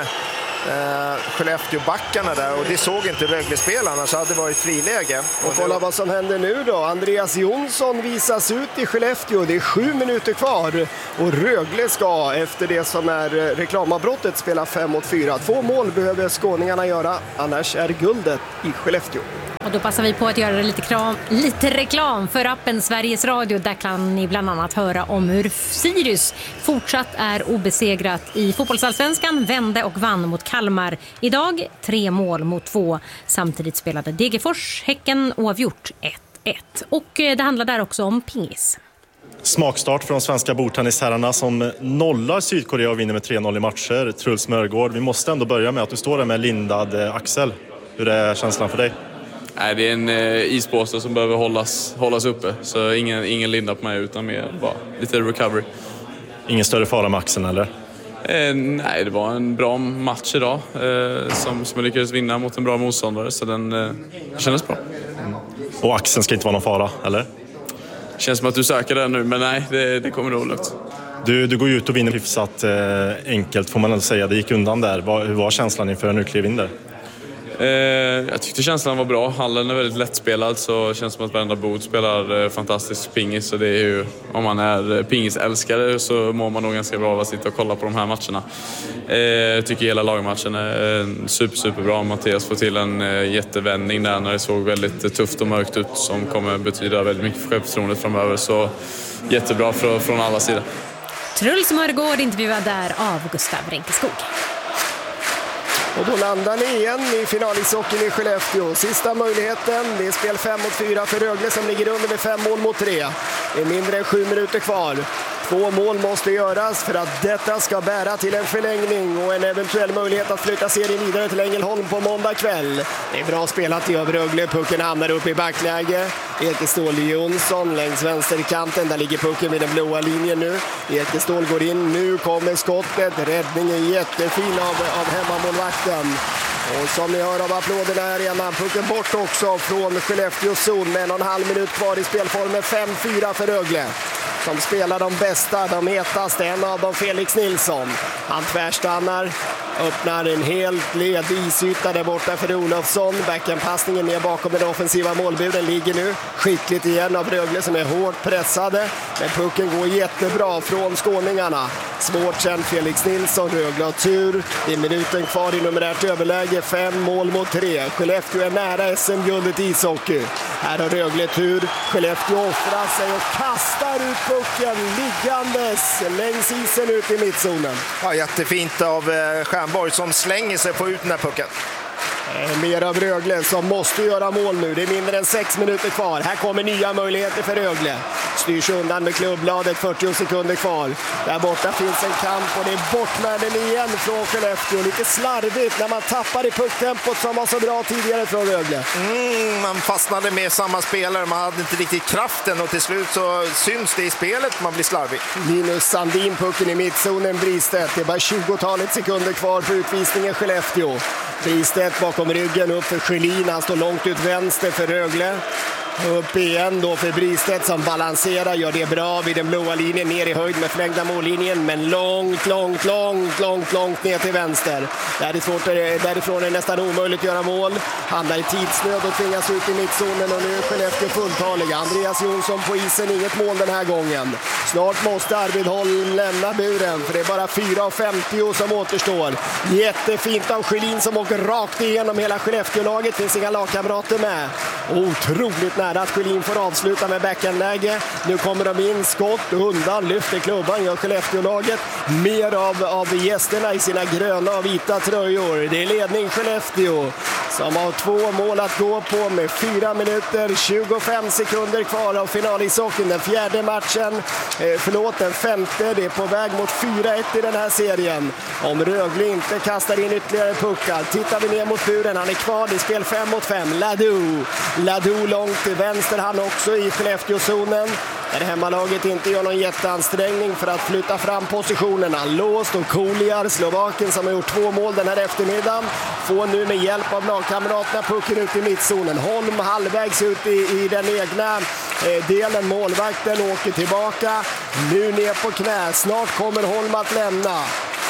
S14: Skellefteå-backarna där, och det såg inte Rögle-spelarna, så hade det varit friläge.
S13: Och kolla vad som händer nu då. Andreas Jonsson visas ut i Skellefteå. Det är 7 minuter kvar och Rögle ska efter det som är reklamavbrottet spela 5-4. 2 mål behöver skåningarna göra, annars är guldet i Skellefteå.
S4: Och då passar vi på att göra lite reklam för appen Sveriges Radio. Där kan ni bland annat höra om hur Sirius fortsatt är obesegrat i fotbollsallsvenskan, vände och vann mot Kalmar idag 3-2. Samtidigt spelade Degerfors Häcken oavgjort 1-1. Och det handlar där också om pingis.
S16: Smakstart för de svenska bordtennisherrarna som nollar Sydkorea och vinner med 3-0 i matcher. Truls Mörgård, vi måste ändå börja med att du står där med lindad axel. Hur är känslan för dig?
S17: Nej, det är en ispåse som behöver hållas uppe. Så ingen linda på mig, utan mer bara lite recovery.
S16: Ingen större fara med axeln, eller?
S17: Nej, det var en bra match idag som jag lyckades vinna mot en bra motståndare. Så den kändes bra.
S16: Och axeln ska inte vara någon fara, eller?
S17: Känns som att du söker den nu, men nej, det kommer nog lugnt.
S16: Du går ut och vinner hyfsat enkelt, får man ändå säga. Det gick undan där. Hur var känslan inför nu klev in där?
S17: Jag tyckte känslan var bra. Hallen är väldigt lättspelad, så det känns som att varenda bod spelar fantastisk pingis. Så det är ju, om man är pingisälskare så mår man nog ganska bra av att sitta och kolla på de här matcherna. Jag tycker hela lagmatchen är superbra. Mattias får till en jättevändning där när det såg väldigt tufft och mörkt ut, som kommer betyda väldigt mycket för självförtroendet framöver. Så jättebra från alla sidor.
S4: Truls Mörgård intervjuad där av Gustav Renkeskog.
S13: Och då landar ni igen i finalishockeyn i Skellefteå. Sista möjligheten, det är spel 5-4 för Rögle som ligger under med 5-3. Det är mindre än 7 minuter kvar. 2 mål måste göras för att detta ska bära till en förlängning och en eventuell möjlighet att flytta serien vidare till Ängelholm på måndag kväll. Det är bra spelat i Rögle. Pucken hamnar upp i backläge. Ekestål Jonsson längs vänsterkanten. Där ligger pucken vid den blåa linjen nu. Ekestål går in. Nu kommer skottet. Räddningen jättefin av hemmamålvakten. Och som ni hör av applåderna här igen, pucken bort också från Skellefteås zon med 1,5 minut kvar i spelformen. 5-4 för Rögle. Som spelar de bästa, de hetaste, en av dem Felix Nilsson. Han tvärstannar, öppnar en helt ledig isyta där borta för Olofsson. Backenpassningen ner bakom den offensiva målbuden ligger nu skickligt igen av Rögle som är hårt pressade. Men pucken går jättebra från skåningarna. Svårt sen Felix Nilsson, Rögle har tur. Det är minuten kvar i numerärt överläge, 5-3. Skellefteå är nära SM-guldet i ishockey. Här har Rögle tur. Skellefteå offrar sig och kastar ut pucken liggandes längs isen ut i mittzonen.
S14: Ja, jättefint av Stjernborg som slänger sig på ut den här pucken.
S13: Mer av Rögle som måste göra mål nu. Det är mindre än 6 minuter kvar. Här kommer nya möjligheter för Rögle. Styrs undan med klubbladet, 40 sekunder kvar. Där borta finns en kamp och det är bortvärden igen från Skellefteå. Lite slarvigt när man tappar i pucktempot som var så bra tidigare från Rögle.
S14: Man fastnade med samma spelare, man hade inte riktigt kraften och till slut så syns det i spelet, man blir slarvig.
S13: Linus Sandin, pucken i mittzonen, Bristedt. Det är bara 20-talet sekunder kvar på utvisningen Skellefteå. Bristedt bakom ryggen upp för Schelin, han står långt ut vänster för Rögle. Upp igen då för Bristedt som balanserar, gör det bra vid den blåa linjen, ner i höjd med förlängda mållinjen, men långt ner till vänster. Därifrån är det nästan omöjligt att göra mål. Hamnar i tidsnöd och tvingas ut i mittzonen, och nu är Skellefteå fulltaliga. Andreas Jonsson på isen, inget mål den här gången. Snart måste Arvid Holm lämna buren, för det är bara 4:50 som återstår. Jättefint av Sjölin som åker rakt igenom hela Skellefteå-laget. Finns inga lagkamrater med. Otroligt nära att Sjölin får avsluta med backhandläge. Nu kommer de in, skott undan, lyfter klubban, gör Skellefteå-laget mer av gästerna i sina gröna och vita tröjor. Det är ledning Skellefteå som har 2 mål att gå på med 4 minuter 25 sekunder kvar av finalishockeyn. Den fjärde matchen, den femte, det är på väg mot 4-1 i den här serien. Om Rögle inte kastar in ytterligare puckar. Tittar vi ner mot buren, han är kvar i spel 5 mot 5. Ladou långt till vänster, han också i Skellefteå-zonen. Där hemmalaget inte gör någon jätteansträngning för att flytta fram positionerna. Låst och Koliar, Slovaken som har gjort 2 mål den här eftermiddagen, får nu med hjälp av lagkamraterna pucken ut i mittzonen. Holm halvvägs ut i den egna delen. Målvakten åker tillbaka. Nu ner på knä. Snart kommer Holm att lämna.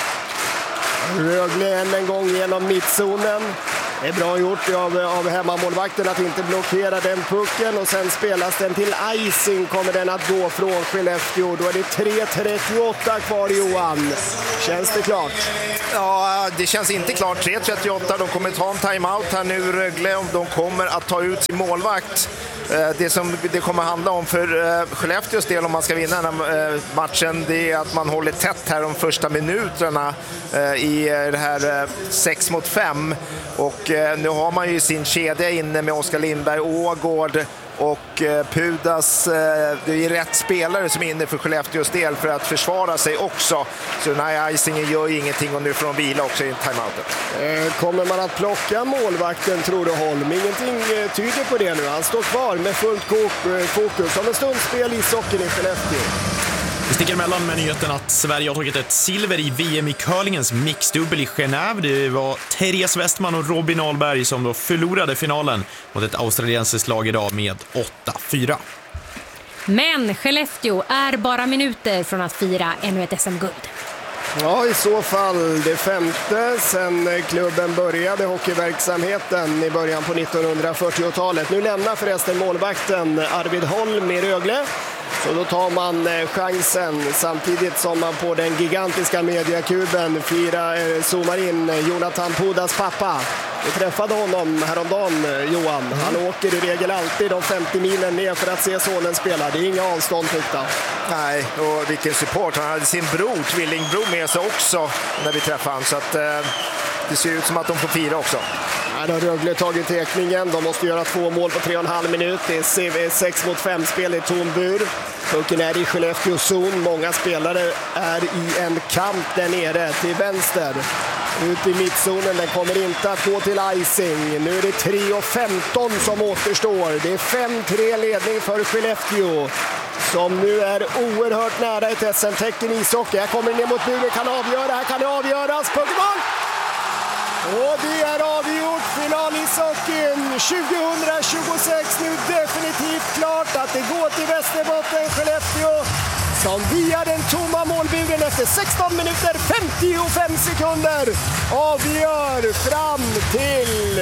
S13: Rögle än en gång genom mittzonen. Det är bra gjort av hemmamålvakten att inte blockera den pucken, och sen spelas den till icing, kommer den att gå från Skellefteå. Då är det 3:38 kvar, Johan. Känns det klart?
S14: Ja, det känns inte klart. 3:38, de kommer ta en timeout här nu, Rögle, om de kommer att ta ut sin målvakt. Det som det kommer handla om för Skellefteås del om man ska vinna den här matchen, det är att man håller tätt här de första minuterna i det här 6 mot 5. Och nu har man ju sin kedja inne med Oskar Lindberg, Ågård och Pudas. Det är rätt spelare som är inne för Skellefteås del för att försvara sig också. Så den här icingen gör ju ingenting, och nu får de vila också i timeouten.
S13: Kommer man att plocka målvakten, tror du, Holm? Ingenting tyder på det nu. Han står kvar med fullt fokus. Om en stund spel i socken i Skellefteå.
S5: Vi sticker emellan med nyheten att Sverige har tagit ett silver i VM i curlingens mixdubbel i Genève. Det var Therese Westman och Robin Ahlberg som då förlorade finalen mot ett australiensiskt lag idag med 8-4.
S4: Men Skellefteå är bara minuter från att fira ännu ett SM-guld.
S13: Ja, i så fall det 5:e sen klubben började hockeyverksamheten i början på 1940-talet. Nu lämnar förresten målvakten Arvid Holm i Rögle. Så då tar man chansen samtidigt som man på den gigantiska mediakuben zoomar in Jonathan Pudas pappa. Vi träffade honom häromdagen, Johan. Han åker i regel alltid de 50 milen ner för att se sonen spela. Det är inga avstånd, tyckte han.
S14: Nej, och vilken support. Han hade sin bror, tvillingbror, med sig också när vi träffade honom. Så att det ser ut som att de får fira också.
S13: Här har Rögle tagit tekningen. De måste göra 2 mål på 3,5 minut. Det är 6 mot 5 spel i tom bur. Pucken är i Skellefteå zon. Många spelare är i en kamp där nere till vänster. Ut i mittzonen, den kommer inte att gå till icing. Nu är det 3:15 som återstår. Det är 5-3 ledning för Skellefteå, som nu är oerhört nära ett SM-tecken i ishockey. Här kommer ner mot buren, kan avgöra, här kan det avgöras. Puckmål! Och det är avgjort, finalishockeyn 2026. Nu definitivt klart att det går till Västerbotten. Skellefteå som via den tomma målburen efter 16 minuter 55 sekunder avgör fram till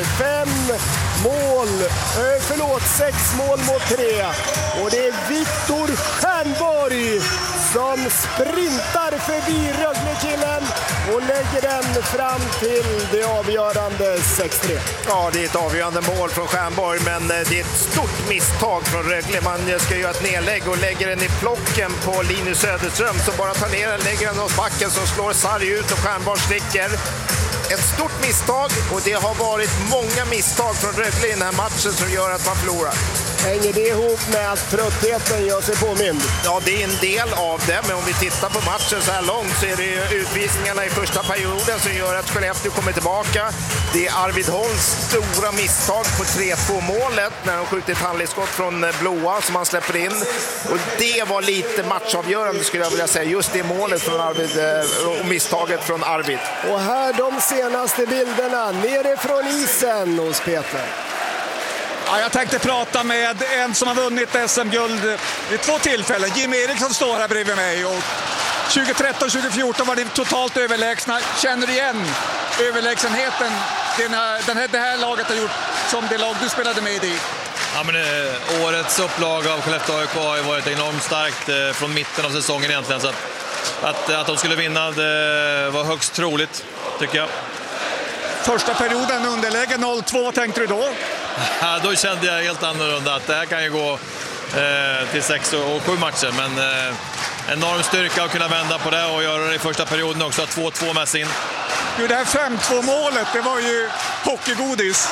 S13: 6 mål mot 3. Och det är Viktor Stjernborg som sprintar förbi Rögle-killen och lägger den fram till det avgörande 6-3.
S14: Ja, det är ett avgörande mål från Stjernborg, men det är ett stort misstag från Rögle. Man ska göra ett nedlägg och lägger den i plocken på Linus Söderström som bara tar ner den, lägger den hos backen som slår sarg ut och Stjernborg sticker. Ett stort misstag, och det har varit många misstag från Rögle i den här matchen som gör att man förlorar.
S13: Hänger det ihop med att tröttheten gör sig påmind?
S14: Ja, det är en del av det, men om vi tittar på matchen så här långt så är det utvisningarna i första perioden som gör att Skellefteå kommer tillbaka. Det är Arvid Holms stora misstag på 3-2-målet när de skjuter ett handledsskott från blåa som han släpper in. Och det var lite matchavgörande, skulle jag vilja säga, just det målet från Arvid och misstaget från Arvid.
S13: Och här de senaste bilderna nerifrån isen hos Peter.
S15: Ja, jag tänkte prata med en som har vunnit SM-guld vid 2 tillfällen. Jim Eriksson står här bredvid mig. Och 2013-2014 var det totalt överlägsna. Känner du igen överlägsenheten det här laget har gjort som det lag du spelade med i?
S18: Ja, men årets upplag av Skellefteå AIK har varit enormt starkt från mitten av säsongen egentligen. Så att de skulle vinna, det var högst troligt, tycker jag.
S15: Första perioden underläge 0-2, tänkte du då?
S18: Ja, då kände jag helt annorlunda att det här kan ju gå till 6 och 7 matcher. Men enorm styrka att kunna vända på det och göra det i första perioden också. 2-2 med sin.
S15: Det här 5-2-målet, det var ju hockeygodis.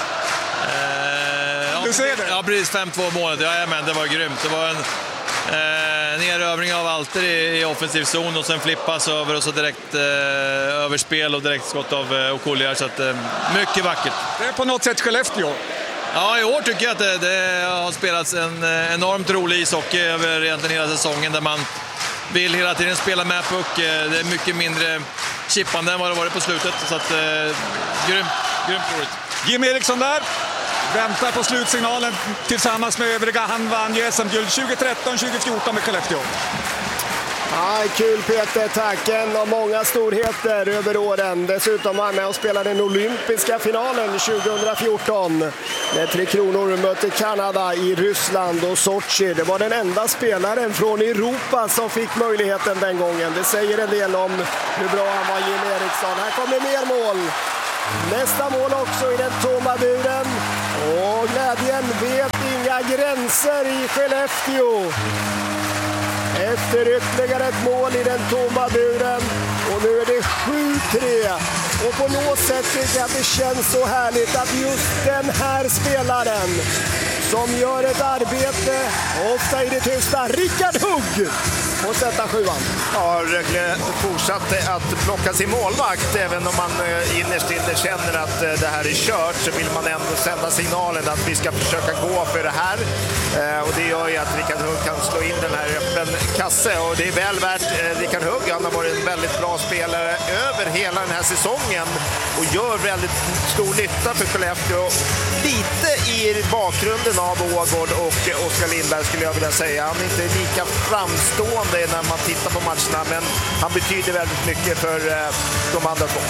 S15: Du ser det?
S18: Ja, precis. 5-2-målet. Ja, men det var grymt. Det var en erövring av Alter i offensiv zon och sen flippas över och så direkt överspel och direkt skott av Okolliar. Så att, mycket vackert.
S15: Det är på något sätt Skellefteå.
S18: Ja, i år tycker jag att det har spelats en enormt rolig ishockey över egentligen hela säsongen där man vill hela tiden spela med puck. Det är mycket mindre chippande än vad det varit på slutet. Så att, grymt roligt.
S15: Jim Eriksson där. Väntar på slutsignalen tillsammans med övriga. Han vann ju SM-guld 2013-2014 med Skellefteå.
S13: Ja, kul Peter, tack. En av många storheter över åren. Dessutom var han med och spelade den olympiska finalen 2014. När Tre Kronor mötte Kanada i Ryssland och Sochi. Det var den enda spelaren från Europa som fick möjligheten den gången. Det säger en del om hur bra han var, Jim Eriksson. Här kommer mer mål. Nästa mål också i den tomma buren. Och glädjen vet inga gränser i Skellefteå. Efter ytterligare ett mål i den tomma buren. Och nu är det 7-3. Och på något sätt tycker jag att det känns så härligt att just den här spelaren som gör ett arbete, ofta i det tysta, Rickard Hugg, och sätta 7:an.
S14: Ja, Rögle fortsatte att plocka sin målvakt. Även om man innerst inne känner att det här är kört så vill man ändå sända signalen att vi ska försöka gå för det här. Och det gör ju att Rickard Hugg kan slå in den här öppen kasse. Och det är väl värt Rickard Hugg. Han har varit en väldigt bra spelare över hela den här säsongen och gör väldigt stor nytta för Skellefteå. Lite i bakgrunden av Ågård och Oskar Lindberg skulle jag vilja säga. Han är inte lika framstående när man tittar på matcherna, men han betyder väldigt mycket för de andra två.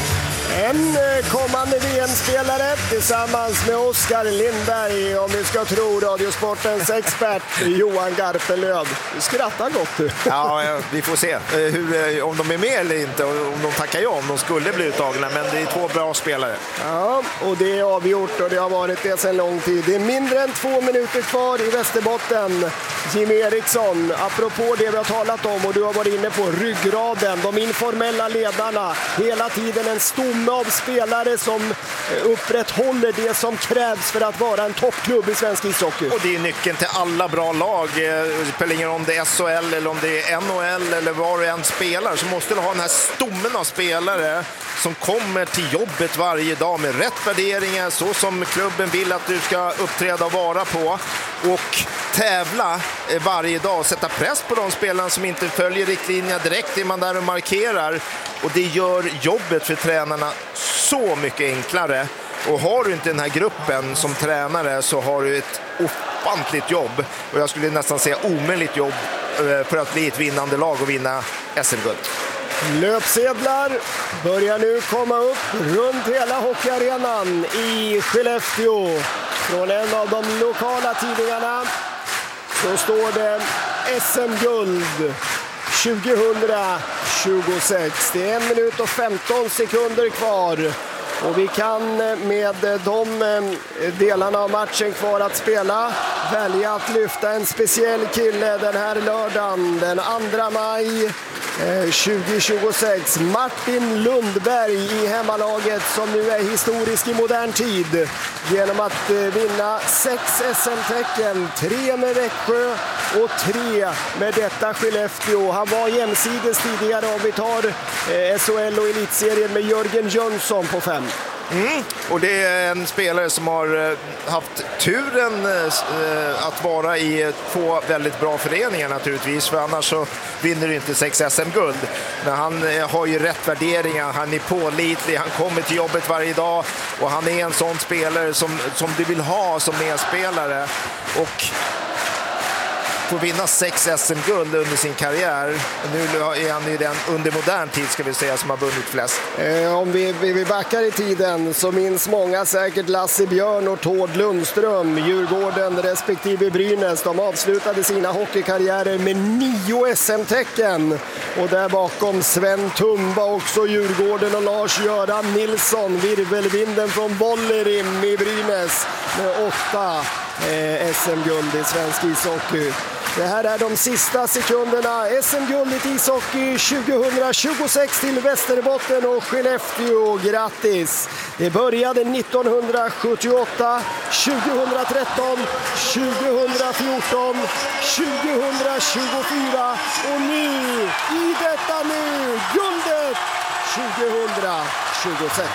S13: En kommande VM-spelare tillsammans med Oskar Lindberg, om vi ska tro Radiosportens expert Johan Garpenlöv. Du skrattar gott du.
S14: Ja, vi får se om de är med eller inte, om de tackar ja, om de skulle bli uttagna, men det är 2 bra spelare.
S13: Ja, och det är avgjort och det har varit det sedan lång tid. Det är mindre än 2 minuter kvar i Västerbotten. Jim Eriksson, apropå det vi har talat om och du har varit inne på, ryggraden, de informella ledarna, hela tiden en stomme av spelare som upprätthåller det som krävs för att vara en toppklubb i svensk ishockey.
S14: Och det är nyckeln till alla bra lag. Det spelar ingen om det är SHL eller om det är NHL eller var du än spelar, så måste du ha den här stommen av spelare som kommer till jobbet varje dag med rätt värderingar, så som klubben vill att du ska uppträda och vara på, och tävla varje dag och sätta press på de spelarna som inte följer riktlinjerna. Direkt är man där och markerar, och det gör jobbet för tränarna så mycket enklare. Och har du inte den här gruppen som tränare så har du ett ofantligt jobb, och jag skulle nästan säga omöjligt jobb för att bli ett vinnande lag och vinna SM-guld.
S13: Löpsedlar börjar nu komma upp runt hela hockeyarenan i Skellefteå. Från en av de lokala tidningarna så står det SM-guld 2026. Det är 1 minut och 15 sekunder kvar. Och vi kan med de delarna av matchen kvar att spela välja att lyfta en speciell kille den här lördagen, den 2 maj 2026. Martin Lundberg i hemmalaget, som nu är historisk i modern tid genom att vinna 6 SM-tecken, 3 med Växjö och 3 med detta Skellefteå. Han var jämsides tidigare, om vi tar SHL och elitserien, med Jörgen Jönsson på 5.
S14: Och det är en spelare som har haft turen att vara i 2 väldigt bra föreningar naturligtvis, för annars så vinner du inte 6 SM-guld. Men han har ju rätt värderingar, han är pålitlig, han kommer till jobbet varje dag och han är en sån spelare som du vill ha som medspelare. Och får vinna 6 SM-guld under sin karriär. Nu är han ju den under modern tid, ska vi säga, som har vunnit flest.
S13: Om vi backar i tiden så minns många säkert Lasse Björn och Tord Lundström, Djurgården respektive Brynäs. De avslutade sina hockeykarriärer med 9 SM-tecken. Och där bakom Sven Tumba, också Djurgården, och Lars-Göran Nilsson, virvelvinden från Bollerim i Brynäs, med 8 SM-guld i svensk ishockey. Det här är de sista sekunderna. SM-guld i ishockey 2026 till Västerbotten och Skellefteå. Grattis! Det började 1978, 2013, 2014, 2024 och nu, i detta nu, guldet 2026.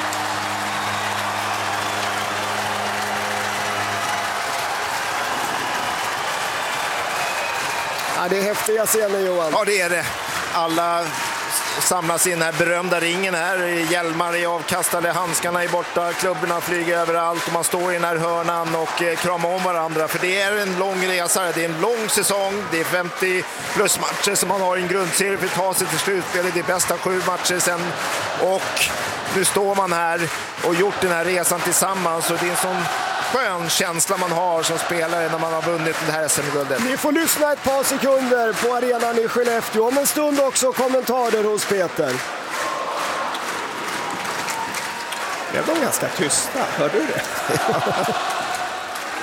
S13: Ja, det är häftiga scener, Johan.
S14: Ja, det är det. Alla samlas i den här berömda ringen här. Hjälmar är avkastade, handskarna är borta, klubborna flyger överallt och man står i den här hörnan och kramar om varandra. För det är en lång resa, det är en lång säsong, det är 50 plus matcher som man har i en grundserie för att ta sig till slutspelet. Det är bästa 7 matcher sen, och nu står man här och gjort den här resan tillsammans, och det är en sån skön känsla man har som spelare när man har vunnit det här SM-guldet.
S13: Ni får lyssna ett par sekunder på arenan i Skellefteå. Om en stund också kommentarer hos Peter. Blev de ganska tysta, hör du det?